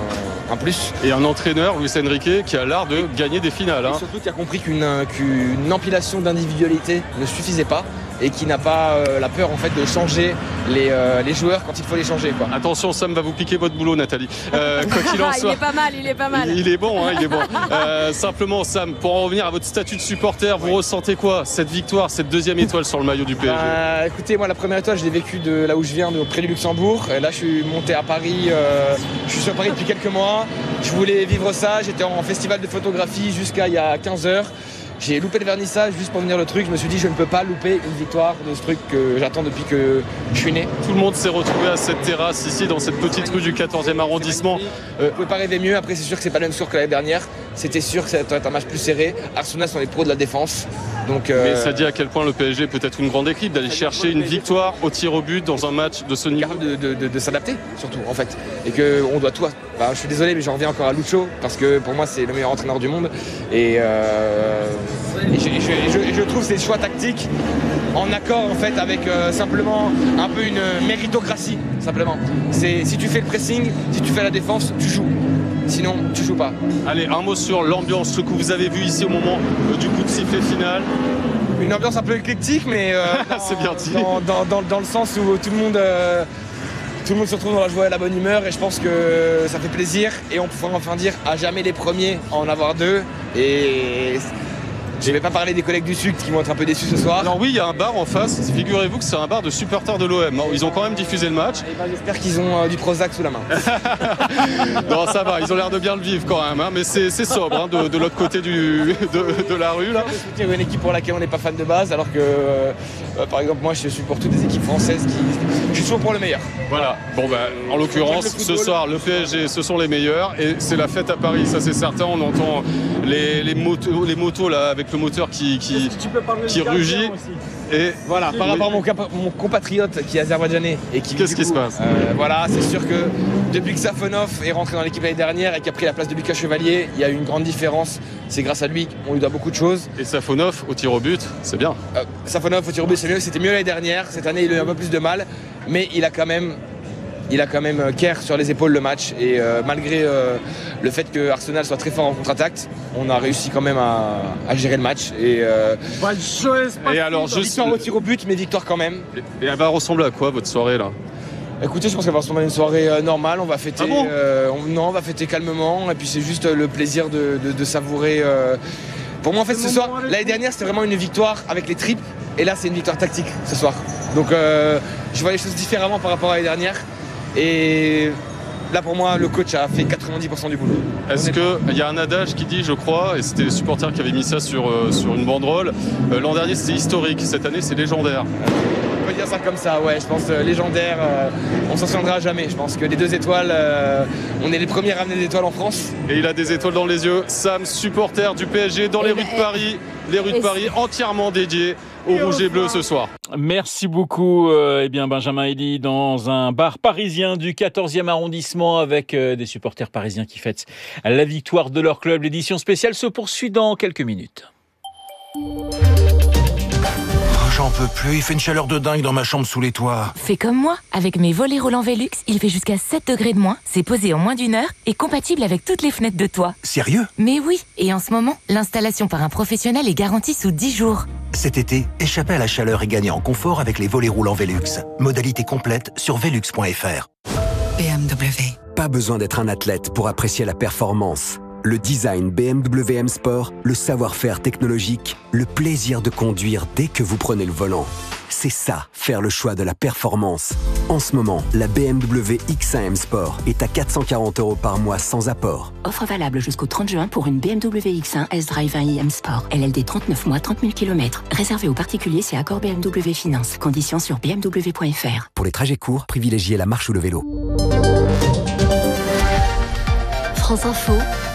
un plus. Et un entraîneur, Luis Enrique, qui a l'art de gagner des finales. Et surtout qui a compris qu'une empilation d'individualité ne suffisait pas et qui n'a pas la peur en fait de changer les joueurs quand il faut les changer, quoi. Attention, Sam va vous piquer votre boulot, Nathalie. Quoi qu'il en soit, il est pas mal. il est bon, il est bon. Simplement, Sam, pour en revenir à votre statut de supporter, vous ressentez quoi, cette victoire, cette deuxième étoile sur le maillot du PSG? Écoutez, moi la première étoile, je l'ai vécue de là où je viens, près du Luxembourg. Et là, je suis monté à Paris. Je suis sur Paris depuis quelques mois. Je voulais vivre ça. J'étais en festival de photographie jusqu'à il y a 15 heures. J'ai loupé le vernissage juste pour venir le truc. Je me suis dit, je ne peux pas louper une victoire de ce truc que j'attends depuis que je suis né. Tout le monde s'est retrouvé à cette terrasse ici, dans cette petite rue du 14e arrondissement. Vous ne pouvez pas rêver mieux. Après, c'est sûr que c'est pas le même score que l'année dernière. C'était sûr que ça va être un match plus serré. Arsenal sont les pros de la défense. Donc, mais ça dit à quel point le PSG peut être une grande équipe, d'aller chercher une victoire au tir au but dans un match de ce niveau. De s'adapter, surtout, en fait. Et qu'on doit tout. Je suis désolé, mais j'en reviens encore à Lucho, parce que pour moi, c'est le meilleur entraîneur du monde. Et je trouve ces choix tactiques en accord, en fait, avec simplement un peu une méritocratie, simplement. Si tu fais le pressing, si tu fais la défense, tu joues. Sinon, tu joues pas. Allez, un mot sur l'ambiance, ce que vous avez vu ici au moment du coup de sifflet final. Une ambiance un peu éclectique, mais c'est bien dit. Dans le sens où tout le monde se retrouve dans la joie et la bonne humeur, et je pense que ça fait plaisir. Et on pourra enfin dire à jamais les premiers à en avoir deux. Et je ne vais pas parler des collègues du Sud qui vont être un peu déçus ce soir. Alors oui, il y a un bar en face. Figurez-vous que c'est un bar de supporters de l'OM. Ils ont quand même diffusé le match. J'espère qu'ils ont du Prozac sous la main. Non, ça va. Ils ont l'air de bien le vivre quand même. Mais c'est sobre de l'autre côté de la rue. Là. Il y a une équipe pour laquelle on n'est pas fan de base, alors que par exemple moi je suis pour toutes les équipes françaises je suis toujours pour le meilleur. Voilà. Bon en l'occurrence ce soir le PSG ce sont les meilleurs et c'est la fête à Paris, ça c'est certain. On entend les motos là avec le moteur qui rugit. Et voilà, par rapport à mon compatriote qui est azerbaïdjanais et qui qu'est-ce qui se passe? Voilà, c'est sûr que depuis que Safonov est rentré dans l'équipe l'année dernière et qui a pris la place de Lucas Chevalier, il y a eu une grande différence. C'est grâce à lui qu'on lui doit beaucoup de choses. Et Safonov au tir au but, c'est bien. Safonov au tir au but, c'est mieux. C'était mieux l'année dernière. Cette année, il a eu un peu plus de mal, mais il a quand même Kerr sur les épaules le match. Et malgré le fait que Arsenal soit très fort en contre-attaque, on a réussi quand même à gérer le match. Et alors, victoire au tir au but, mais victoire quand même. Et elle va ressembler à quoi votre soirée là? Écoutez, je pense qu'elle va ressembler à une soirée normale. On va fêter. On va fêter calmement. Et puis c'est juste le plaisir de savourer. Pour moi, en fait, ce soir, l'année dernière, c'était vraiment une victoire avec les tripes. Et là, c'est une victoire tactique ce soir. Donc, je vois les choses différemment par rapport à l'année dernière. Et là, pour moi, le coach a fait 90% du boulot. Est-ce qu'il y a un adage qui dit, je crois, et c'était les supporters qui avaient mis ça sur une banderole, l'an dernier c'était historique, cette année c'est légendaire. On peut dire ça comme ça, ouais, je pense légendaire, on s'en souviendra jamais. Je pense que les 2 étoiles, on est les premiers à ramener des étoiles en France. Et il a des étoiles dans les yeux. Sam, supporter du PSG dans les rues de Paris, entièrement dédiées au rouge et bleu ce soir. Merci beaucoup. Benjamin Elie dans un bar parisien du 14e arrondissement avec des supporters parisiens qui fêtent la victoire de leur club. L'édition spéciale se poursuit dans quelques minutes. J'en peux plus, il fait une chaleur de dingue dans ma chambre sous les toits. Fais comme moi, avec mes volets roulants Velux, il fait jusqu'à 7 degrés de moins, c'est posé en moins d'1 heure et compatible avec toutes les fenêtres de toit. Sérieux? Mais oui, et en ce moment, l'installation par un professionnel est garantie sous 10 jours. Cet été, échappez à la chaleur et gagnez en confort avec les volets roulants Velux. Modalité complète sur velux.fr. BMW. Pas besoin d'être un athlète pour apprécier la performance. Le design BMW M Sport, le savoir-faire technologique, le plaisir de conduire dès que vous prenez le volant. C'est ça, faire le choix de la performance. En ce moment, la BMW X1 M Sport est à 440 € par mois sans apport. Offre valable jusqu'au 30 juin pour une BMW X1 S-Drive 1i M Sport. LLD 39 mois, 30 000 km. Réservé aux particuliers, c'est accord BMW Finance. Conditions sur bmw.fr. Pour les trajets courts, privilégiez la marche ou le vélo. France Info.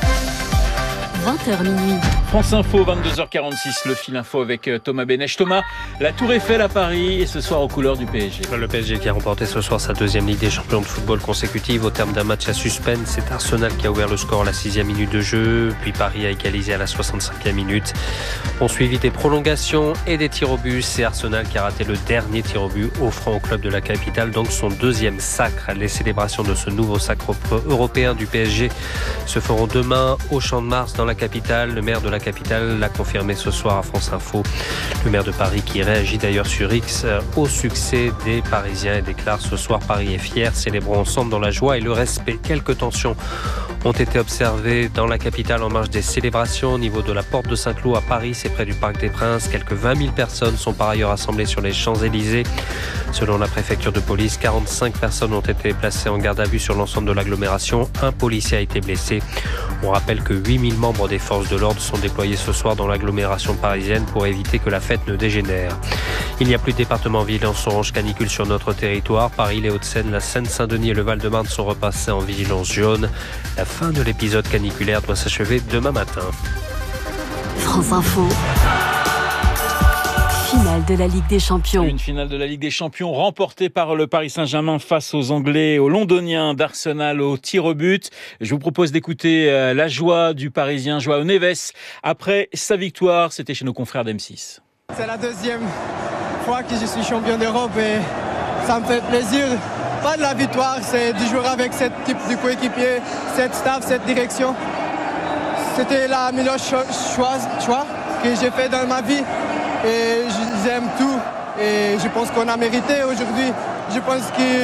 20h minuit. France Info, 22h46, le fil info avec Thomas Bénèche. Thomas, la Tour Eiffel à Paris et ce soir aux couleurs du PSG. Le PSG qui a remporté ce soir sa 2e Ligue des Champions de football consécutive au terme d'un match à suspense. C'est Arsenal qui a ouvert le score à la 6e minute de jeu, puis Paris a égalisé à la 65e minute. On suivi des prolongations et des tirs au but. C'est Arsenal qui a raté le dernier tir au but, offrant au club de la capitale donc son 2e sacre. Les célébrations de ce nouveau sacre européen du PSG se feront demain au Champ de Mars dans la capitale. Le maire de la la capitale, l'a confirmé ce soir à France Info. Le maire de Paris qui réagit d'ailleurs sur X au succès des Parisiens et déclare ce soir Paris est fier, célébrons ensemble dans la joie et le respect. Quelques tensions ont été observées dans la capitale en marge des célébrations au niveau de la porte de Saint-Cloud à Paris, c'est près du Parc des Princes. Quelques 20 000 personnes sont par ailleurs assemblées sur les Champs-Élysées. Selon la préfecture de police, 45 personnes ont été placées en garde à vue sur l'ensemble de l'agglomération. Un policier a été blessé. On rappelle que 8000 membres des forces de l'ordre sont déployés ce soir dans l'agglomération parisienne pour éviter que la fête ne dégénère. Il n'y a plus de département vigilance orange canicule sur notre territoire. Paris, les Hauts-de-Seine, la Seine-Saint-Denis et le Val-de-Marne sont repassés en vigilance jaune. La fin de l'épisode caniculaire doit s'achever demain matin. France Info. Finale de la Ligue des Champions. Une finale de la Ligue des Champions remportée par le Paris Saint-Germain face aux Anglais, aux Londoniens d'Arsenal au tir au but. Je vous propose d'écouter la joie du Parisien João Neves après sa victoire. C'était chez nos confrères d'M6. C'est la deuxième fois que je suis champion d'Europe et ça me fait plaisir. Pas de la victoire, c'est de jouer avec ce type de coéquipier, cette staff, cette direction. C'était la meilleure choix que j'ai fait dans ma vie et j'aime tout et je pense qu'on a mérité aujourd'hui. Je pense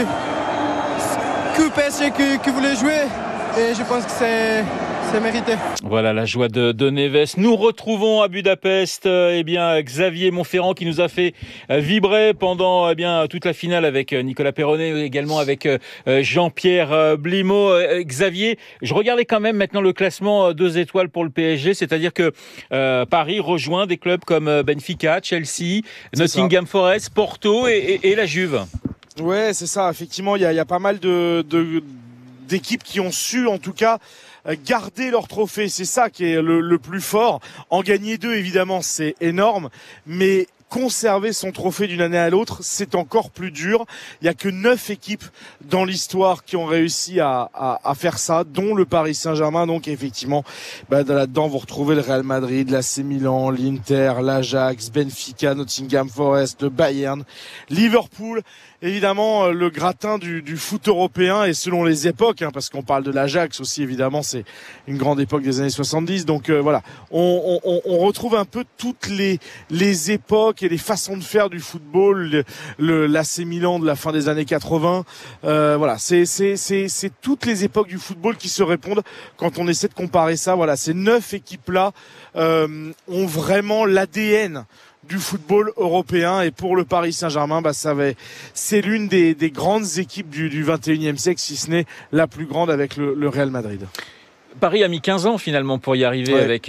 que PSG qui voulait jouer et je pense que c'est mérité. Voilà la joie de Neves. Nous retrouvons à Budapest Xavier Monferrand qui nous a fait vibrer pendant toute la finale avec Nicolas Perronnet, également avec Jean-Pierre Blimaud. Xavier, je regardais quand même maintenant le classement 2 étoiles pour le PSG, c'est-à-dire que Paris rejoint des clubs comme Benfica, Chelsea, Nottingham Forest, Porto et la Juve. Ouais, c'est ça. Effectivement, il y a pas mal d'équipes qui ont su, en tout cas, garder leur trophée. C'est ça qui est le plus fort. En gagner 2, évidemment, c'est énorme, mais conserver son trophée d'une année à l'autre, c'est encore plus dur. Il y a que 9 équipes dans l'histoire qui ont réussi à faire ça, dont le Paris Saint-Germain. Donc effectivement, là-dedans, vous retrouvez le Real Madrid, l'AC Milan, l'Inter, l'Ajax, Benfica, Nottingham Forest, le Bayern, Liverpool. Évidemment, le gratin du foot européen et selon les époques, parce qu'on parle de l'Ajax aussi, évidemment, c'est une grande époque des années 70. Donc voilà, on retrouve un peu toutes les époques et les façons de faire du football, l'AC Milan de la fin des années 80. Voilà, c'est toutes les époques du football qui se répondent quand on essaie de comparer ça. Voilà, ces 9 équipes-là ont vraiment l'ADN du football européen et pour le Paris Saint-Germain, c'est l'une des grandes équipes du 21e siècle, si ce n'est la plus grande avec le Real Madrid. Paris a mis 15 ans finalement pour y arriver avec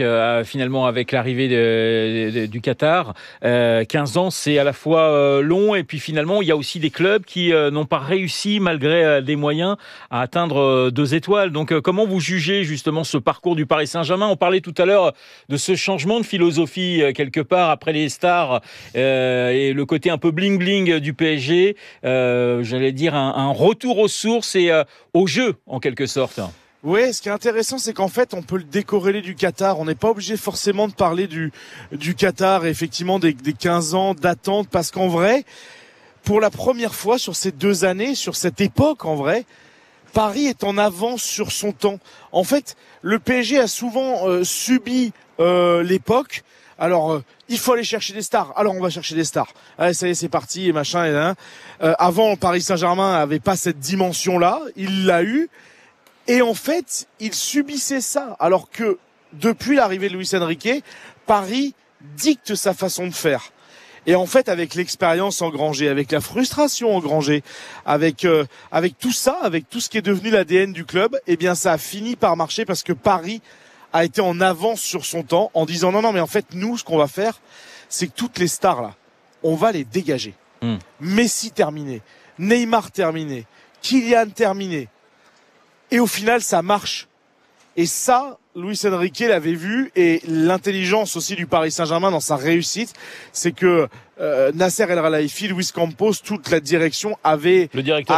l'arrivée du Qatar. 15 ans, c'est à la fois long et puis finalement, il y a aussi des clubs qui n'ont pas réussi malgré des moyens à atteindre 2 étoiles. Donc comment vous jugez justement ce parcours du Paris Saint-Germain ? On parlait tout à l'heure de ce changement de philosophie quelque part après les stars et le côté un peu bling-bling du PSG. J'allais dire un retour aux sources et au jeu en quelque sorte. Oui, ce qui est intéressant, c'est qu'en fait, on peut le décorréler du Qatar. On n'est pas obligé forcément de parler du Qatar, et effectivement, des 15 ans d'attente, parce qu'en vrai, pour la première fois sur ces 2 années, sur cette époque, en vrai, Paris est en avance sur son temps. En fait, le PSG a souvent subi l'époque. Alors, il faut aller chercher des stars. Alors, on va chercher des stars. Allez, ça y est, c'est parti, et machin, et là. Avant, Paris Saint-Germain avait pas cette dimension-là. Il l'a eu. Et en fait, il subissait ça. Alors que, depuis l'arrivée de Luis Enrique, Paris dicte sa façon de faire. Et en fait, avec l'expérience engrangée, avec la frustration engrangée, avec tout ça, avec tout ce qui est devenu l'ADN du club, eh bien, ça a fini par marcher parce que Paris a été en avance sur son temps en disant non, mais en fait, nous, ce qu'on va faire, c'est que toutes les stars, là, on va les dégager. Messi terminé, Neymar terminé, Kylian terminé. Et au final, ça marche. Et ça, Luis Enrique l'avait vu, et l'intelligence aussi du Paris Saint-Germain dans sa réussite, c'est que Nasser El Khelaifi, Luis Campos, toute la direction avait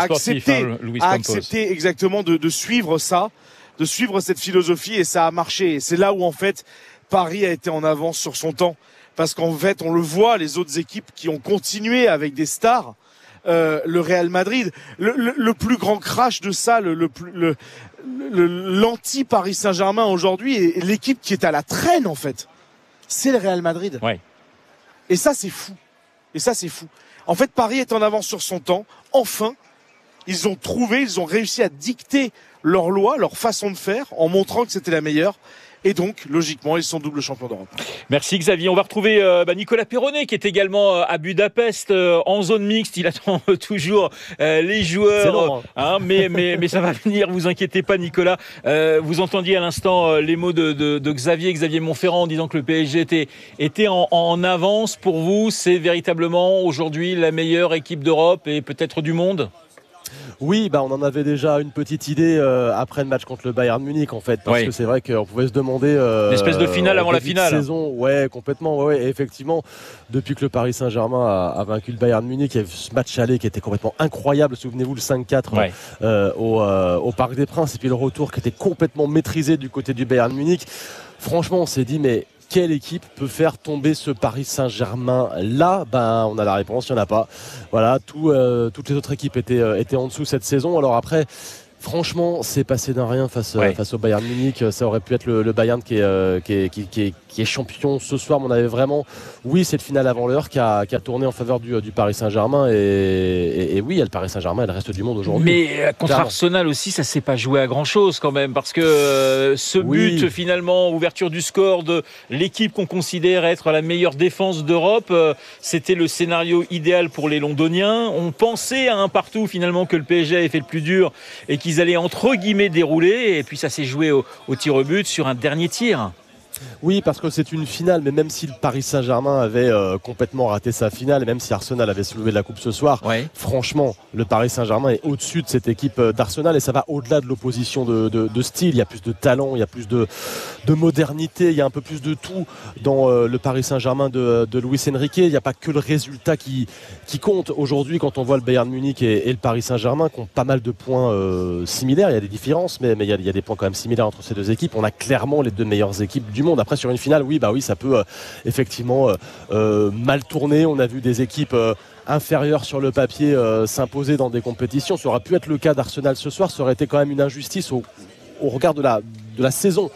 accepté exactement de suivre ça, de suivre cette philosophie, et ça a marché. Et c'est là où en fait Paris a été en avance sur son temps, parce qu'en fait on le voit, les autres équipes qui ont continué avec des stars. Le Real Madrid, le plus grand crash de ça, l'anti Paris Saint-Germain aujourd'hui, est l'équipe qui est à la traîne en fait. c'est le Real Madrid. Ouais. Et ça, c'est fou. En fait, Paris est en avance sur son temps. Enfin, ils ont réussi à dicter leur loi, leur façon de faire, en montrant que c'était la meilleure. Et donc, logiquement, ils sont double champions d'Europe. Merci Xavier. On va retrouver Nicolas Perronnet qui est également à Budapest en zone mixte. Il attend toujours les joueurs. C'est long, hein, mais ça va venir, vous inquiétez pas Nicolas. Vous entendiez à l'instant les mots de Xavier Montferrand en disant que le PSG était en avance. Pour vous, c'est véritablement aujourd'hui la meilleure équipe d'Europe et peut-être du monde ? Oui, on en avait déjà une petite idée après le match contre le Bayern Munich en fait, parce que c'est vrai qu'on pouvait se demander une espèce de finale avant la finale. Saison, ouais, complètement. Ouais. Et effectivement, depuis que le Paris Saint-Germain a vaincu le Bayern Munich, il y a eu ce match aller qui était complètement incroyable. Souvenez-vous le 5-4 au Parc des Princes, et puis le retour qui était complètement maîtrisé du côté du Bayern Munich. Franchement, on s'est dit mais quelle équipe peut faire tomber ce Paris Saint-Germain là? On a la réponse, il n'y en a pas. Voilà, toutes les autres équipes étaient en dessous cette saison. Alors après, franchement, c'est passé d'un rien face au Bayern Munich. Ça aurait pu être le Bayern qui est champion ce soir. Mais on avait vraiment, cette finale avant l'heure qui a tourné en faveur du Paris Saint-Germain. Et oui, le Paris Saint-Germain est le reste du monde aujourd'hui. Mais contre Arsenal aussi, ça ne s'est pas joué à grand-chose quand même. Parce que ce but, finalement, ouverture du score de l'équipe qu'on considère être la meilleure défense d'Europe, c'était le scénario idéal pour les Londoniens. On pensait à un partout finalement que le PSG avait fait le plus dur et qu'ils allaient entre guillemets dérouler, et puis ça s'est joué au tir au but sur un dernier tir. Oui, parce que c'est une finale, mais même si le Paris Saint-Germain avait complètement raté sa finale, et même si Arsenal avait soulevé la coupe ce soir, franchement, le Paris Saint-Germain est au-dessus de cette équipe d'Arsenal, et ça va au-delà de l'opposition de style. Il y a plus de talent, il y a plus de modernité, il y a un peu plus de tout dans le Paris Saint-Germain de Luis Enrique. Il n'y a pas que le résultat qui compte. Aujourd'hui, quand on voit le Bayern Munich et le Paris Saint-Germain qui ont pas mal de points similaires, il y a des différences, mais il y a des points quand même similaires entre ces deux équipes. On a clairement les deux meilleures équipes du monde. Après, sur une finale, oui, ça peut effectivement mal tourner. On a vu des équipes inférieures sur le papier s'imposer dans des compétitions. Ça aurait pu être le cas d'Arsenal ce soir. Ça aurait été quand même une injustice au regard de la saison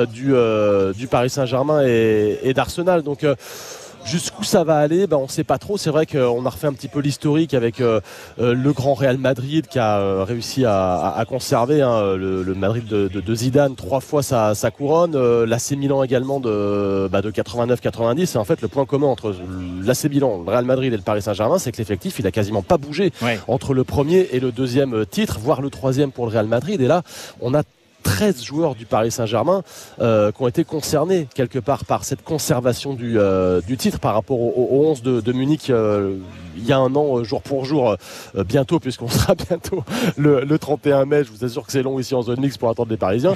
du Paris Saint-Germain et d'Arsenal. Donc jusqu'où ça va aller, on ne sait pas trop. C'est vrai qu'on a refait un petit peu l'historique avec le grand Real Madrid qui a réussi à conserver le Madrid de Zidane 3 fois sa couronne, l'AC Milan également de 89-90. Et en fait, le point commun entre l'AC Milan, le Real Madrid et le Paris Saint-Germain, c'est que l'effectif, il a quasiment pas bougé entre le premier et le deuxième titre, voire le troisième pour le Real Madrid. Et là, on a 13 joueurs du Paris Saint-Germain qui ont été concernés quelque part par cette conservation du titre par rapport au 11 de Munich il y a un an, jour pour jour, bientôt, puisqu'on sera bientôt le 31 mai. Je vous assure que c'est long ici en zone mixte pour attendre les Parisiens.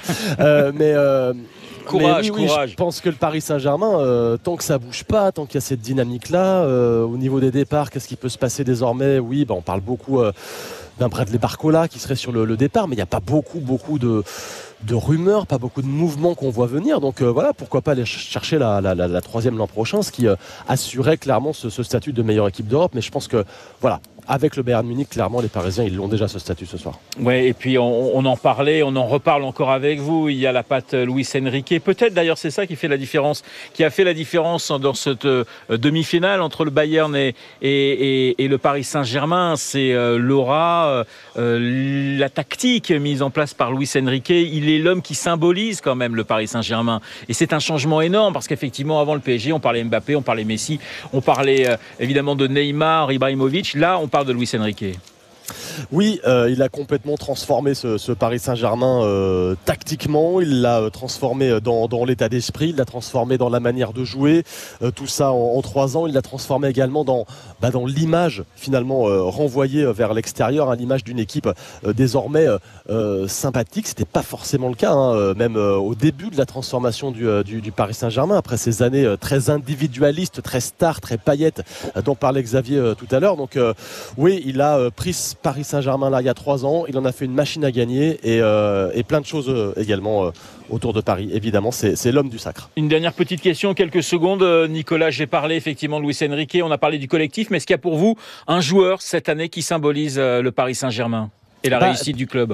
Courage. Je pense que le Paris Saint-Germain, tant que ça bouge pas, tant qu'il y a cette dynamique-là, au niveau des départs, qu'est-ce qui peut se passer désormais? Oui, on parle beaucoup d'un Bradley Barcola qui serait sur le départ, mais il n'y a pas beaucoup de rumeurs, pas beaucoup de mouvements qu'on voit venir. Donc voilà, pourquoi pas aller chercher la troisième l'an prochain, ce qui assurait clairement ce statut de meilleure équipe d'Europe. Mais je pense que voilà, avec le Bayern Munich, clairement, les Parisiens, ils l'ont déjà ce statut ce soir. Ouais, et puis on en parlait, on en reparle encore avec vous. Il y a la patte Luis Enrique. Peut-être d'ailleurs c'est ça qui fait la différence, qui a fait la différence dans cette demi-finale entre le Bayern et le Paris Saint-Germain. C'est l'aura, la tactique mise en place par Luis Enrique. Il est l'homme qui symbolise quand même le Paris Saint-Germain. Et c'est un changement énorme parce qu'effectivement, avant le PSG, on parlait Mbappé, on parlait Messi, on parlait évidemment de Neymar, Ibrahimovic. Là, on parle de Luis Enrique. Oui, il a complètement transformé ce Paris Saint-Germain tactiquement, il l'a transformé dans l'état d'esprit, il l'a transformé dans la manière de jouer, tout ça en 3 ans. Il l'a transformé également dans l'image finalement renvoyée vers l'extérieur, l'image d'une équipe désormais sympathique. C'était pas forcément le cas, même au début de la transformation du Paris Saint-Germain, après ces années très individualistes, très stars, très paillettes dont parlait Xavier tout à l'heure. Donc oui, il a pris Paris Saint-Germain là il y a 3 ans, il en a fait une machine à gagner et plein de choses également autour de Paris. Évidemment, c'est l'homme du sacre. Une dernière petite question, quelques secondes. Nicolas, j'ai parlé effectivement de Luis Enrique, on a parlé du collectif, mais est-ce qu'il y a pour vous un joueur cette année qui symbolise le Paris Saint-Germain et la réussite du club?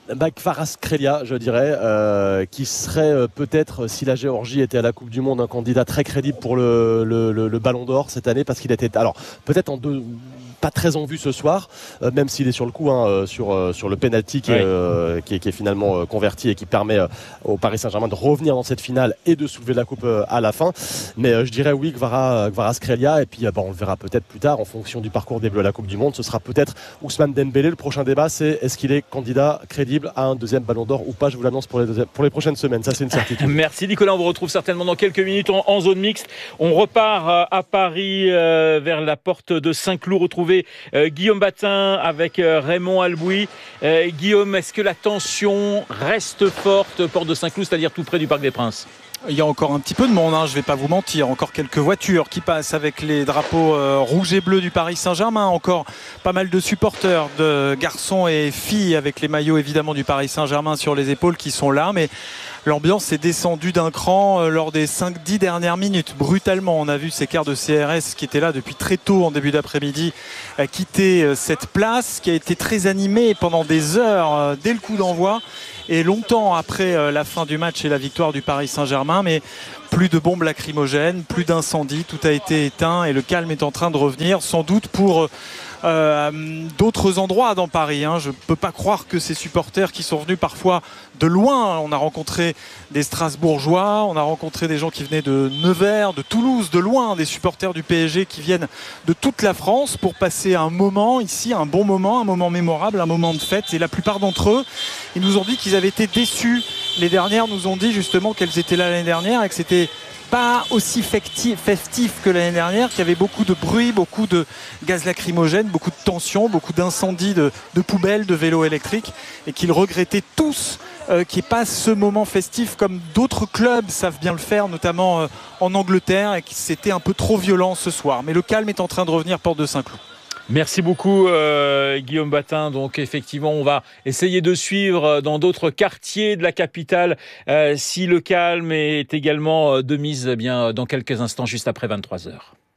Kvaratskhelia, je dirais, qui serait peut-être, si la Géorgie était à la Coupe du Monde, un candidat très crédible pour le Ballon d'Or cette année, parce qu'il était, alors peut-être pas très en vue ce soir, même s'il est sur le coup sur le penalty qui est finalement converti et qui permet au Paris Saint-Germain de revenir dans cette finale et de soulever la coupe à la fin. Mais je dirais oui, Kvaratskhelia, et puis on le verra peut-être plus tard en fonction du parcours des Bleus à la Coupe du Monde. Ce sera peut-être Ousmane Dembélé. Le prochain débat, c'est est-ce qu'il est candidat crédible à un deuxième Ballon d'Or ou pas. Je vous l'annonce pour les prochaines semaines, ça c'est une certitude. Merci Nicolas, on vous retrouve certainement dans quelques minutes en zone mixte. On repart à Paris vers la porte de Saint-Cloud, retrouver Guillaume Batin avec Raymond Albouy. Guillaume, est-ce que la tension reste forte, porte de Saint-Cloud, c'est-à-dire tout près du Parc des Princes? Il y a encore un petit peu de monde, je ne vais pas vous mentir. Encore quelques voitures qui passent avec les drapeaux rouges et bleus du Paris Saint-Germain. Encore pas mal de supporters, de garçons et filles avec les maillots évidemment du Paris Saint-Germain sur les épaules qui sont là. Mais l'ambiance s'est descendue d'un cran lors des 5-10 dernières minutes. Brutalement, on a vu ces cars de CRS qui étaient là depuis très tôt en début d'après-midi quitter cette place qui a été très animée pendant des heures dès le coup d'envoi. Et longtemps après la fin du match et la victoire du Paris Saint-Germain, mais plus de bombes lacrymogènes, plus d'incendies, tout a été éteint et le calme est en train de revenir, sans doute pour d'autres endroits dans Paris. Je ne peux pas croire que ces supporters qui sont venus parfois de loin, on a rencontré des Strasbourgeois, on a rencontré des gens qui venaient de Nevers, de Toulouse, de loin, des supporters du PSG qui viennent de toute la France pour passer un moment ici, un bon moment, un moment mémorable, un moment de fête. Et la plupart d'entre eux, ils nous ont dit qu'ils avaient été déçus. Les dernières nous ont dit justement qu'elles étaient là l'année dernière et que c'était pas aussi festif que l'année dernière, qu'il y avait beaucoup de bruit, beaucoup de gaz lacrymogène, beaucoup de tensions, beaucoup d'incendies de poubelles, de vélos électriques, et qu'ils regrettaient tous qu'il n'y ait pas ce moment festif comme d'autres clubs savent bien le faire, notamment en Angleterre, et que c'était un peu trop violent ce soir. Mais le calme est en train de revenir, porte de Saint-Cloud. Merci beaucoup Guillaume Batin. Donc effectivement, on va essayer de suivre dans d'autres quartiers de la capitale si le calme est également de mise dans quelques instants, juste après 23h.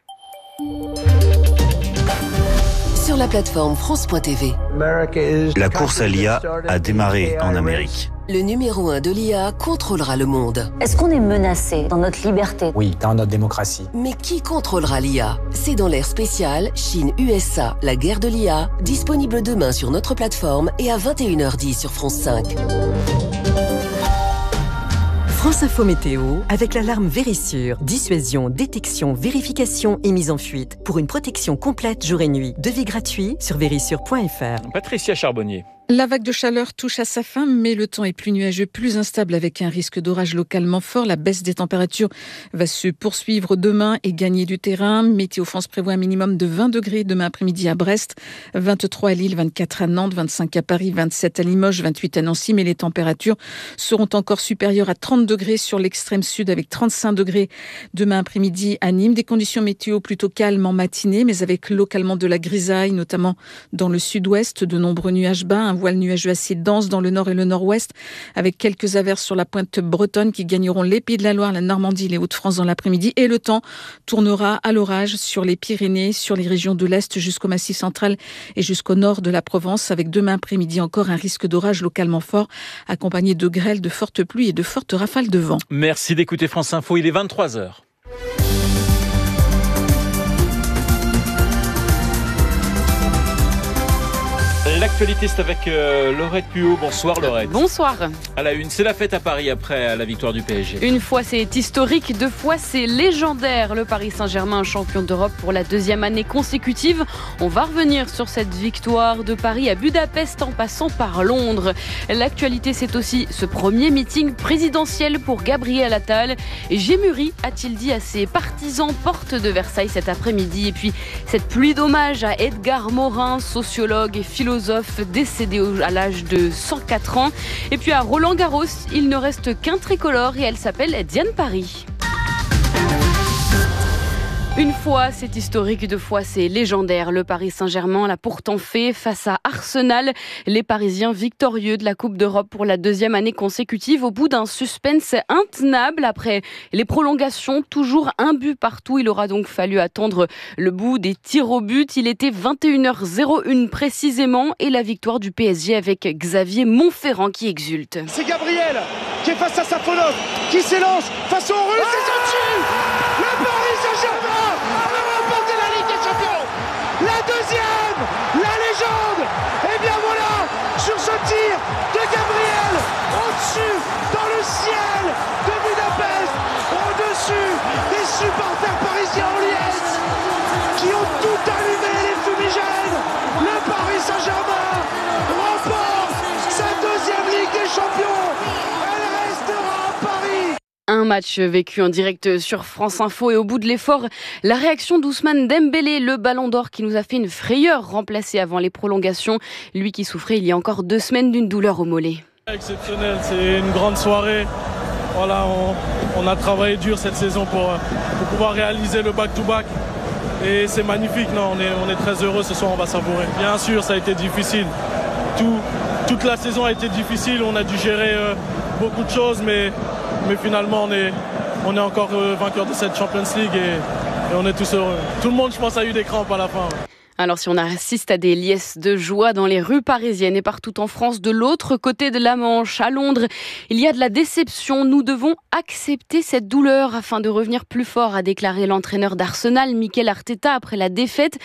Sur la plateforme France.tv. La course à l'IA a démarré en Amérique. Le numéro 1 de l'IA contrôlera le monde. Est-ce qu'on est menacé dans notre liberté? Oui, dans notre démocratie. Mais qui contrôlera l'IA? C'est dans l'ère spéciale Chine-USA, la guerre de l'IA, disponible demain sur notre plateforme et à 21h10 sur France 5. France Info Météo avec l'alarme Vérissure. Dissuasion, détection, vérification et mise en fuite. Pour une protection complète jour et nuit. Devis gratuit sur vérissure.fr. Patricia Charbonnier. La vague de chaleur touche à sa fin, mais le temps est plus nuageux, plus instable avec un risque d'orage localement fort. La baisse des températures va se poursuivre demain et gagner du terrain. Météo France prévoit un minimum de 20 degrés demain après-midi à Brest, 23 à Lille, 24 à Nantes, 25 à Paris, 27 à Limoges, 28 à Nancy. Mais les températures seront encore supérieures à 30 degrés sur l'extrême sud avec 35 degrés demain après-midi à Nîmes. Des conditions météo plutôt calmes en matinée, mais avec localement de la grisaille, notamment dans le sud-ouest, de nombreux nuages bas, un voile nuageux assez dense dans le nord et le nord-ouest, avec quelques averses sur la pointe bretonne qui gagneront les Pays de la Loire, la Normandie, les Hauts-de-France dans l'après-midi. Et le temps tournera à l'orage sur les Pyrénées, sur les régions de l'Est jusqu'au Massif central et jusqu'au nord de la Provence, avec demain après-midi encore un risque d'orage localement fort, accompagné de grêles, de fortes pluies et de fortes rafales de vent. Merci d'écouter France Info, il est 23h. L'actualité, c'est avec Laurette Puot. Bonsoir Laurette. Bonsoir. À la une, c'est la fête à Paris après la victoire du PSG. Une fois c'est historique, deux fois c'est légendaire. Le Paris Saint-Germain, champion d'Europe pour la deuxième année consécutive. On va revenir sur cette victoire de Paris à Budapest en passant par Londres. L'actualité, c'est aussi ce premier meeting présidentiel pour Gabriel Attal. Et Gémuri a-t-il dit à ses partisans porte de Versailles cet après-midi. Et puis cette pluie d'hommage à Edgar Morin, sociologue et philosophe décédé à l'âge de 104 ans. Et puis à Roland Garros, il ne reste qu'un tricolore et elle s'appelle Diane Paris. Une fois, c'est historique, deux fois, c'est légendaire. Le Paris Saint-Germain l'a pourtant fait face à Arsenal. Les Parisiens victorieux de la Coupe d'Europe pour la deuxième année consécutive au bout d'un suspense intenable. Après les prolongations, toujours un but partout. Il aura donc fallu attendre le bout des tirs au but. Il était 21h01 précisément et la victoire du PSG avec Xavier Monferrand qui exulte. C'est Gabriel qui est face à Safonov, qui s'élance face aux Russes et s'en tue. Le Paris Saint-Germain a remporté la Ligue des Champions. La deuxième, la légende. Et bien voilà, sur ce tir de Gabriel, au-dessus, dans le ciel de Budapest, au-dessus des supporters parisiens en liesse, qui ont tout allumé les fumigènes. Le Paris Saint-Germain remporte sa deuxième Ligue des Champions. Elle restera à Paris. Un match vécu en direct sur France Info et au bout de l'effort, la réaction d'Ousmane Dembélé, le ballon d'or qui nous a fait une frayeur remplacé avant les prolongations. Lui qui souffrait il y a encore 2 semaines d'une douleur au mollet. Exceptionnel, c'est une grande soirée. Voilà, on a travaillé dur cette saison pour pouvoir réaliser le back-to-back. Et c'est magnifique, non, on est très heureux ce soir, on va savourer. Bien sûr, ça a été difficile. Toute la saison a été difficile, on a dû gérer beaucoup de choses, mais finalement on est encore vainqueur de cette Champions League et on est tous heureux. Tout le monde, je pense, a eu des crampes à la fin. Ouais. Alors si on assiste à des liesses de joie dans les rues parisiennes et partout en France, de l'autre côté de la Manche, à Londres, il y a de la déception. Nous devons accepter cette douleur afin de revenir plus fort, a déclaré l'entraîneur d'Arsenal, Mikel Arteta, après la défaite.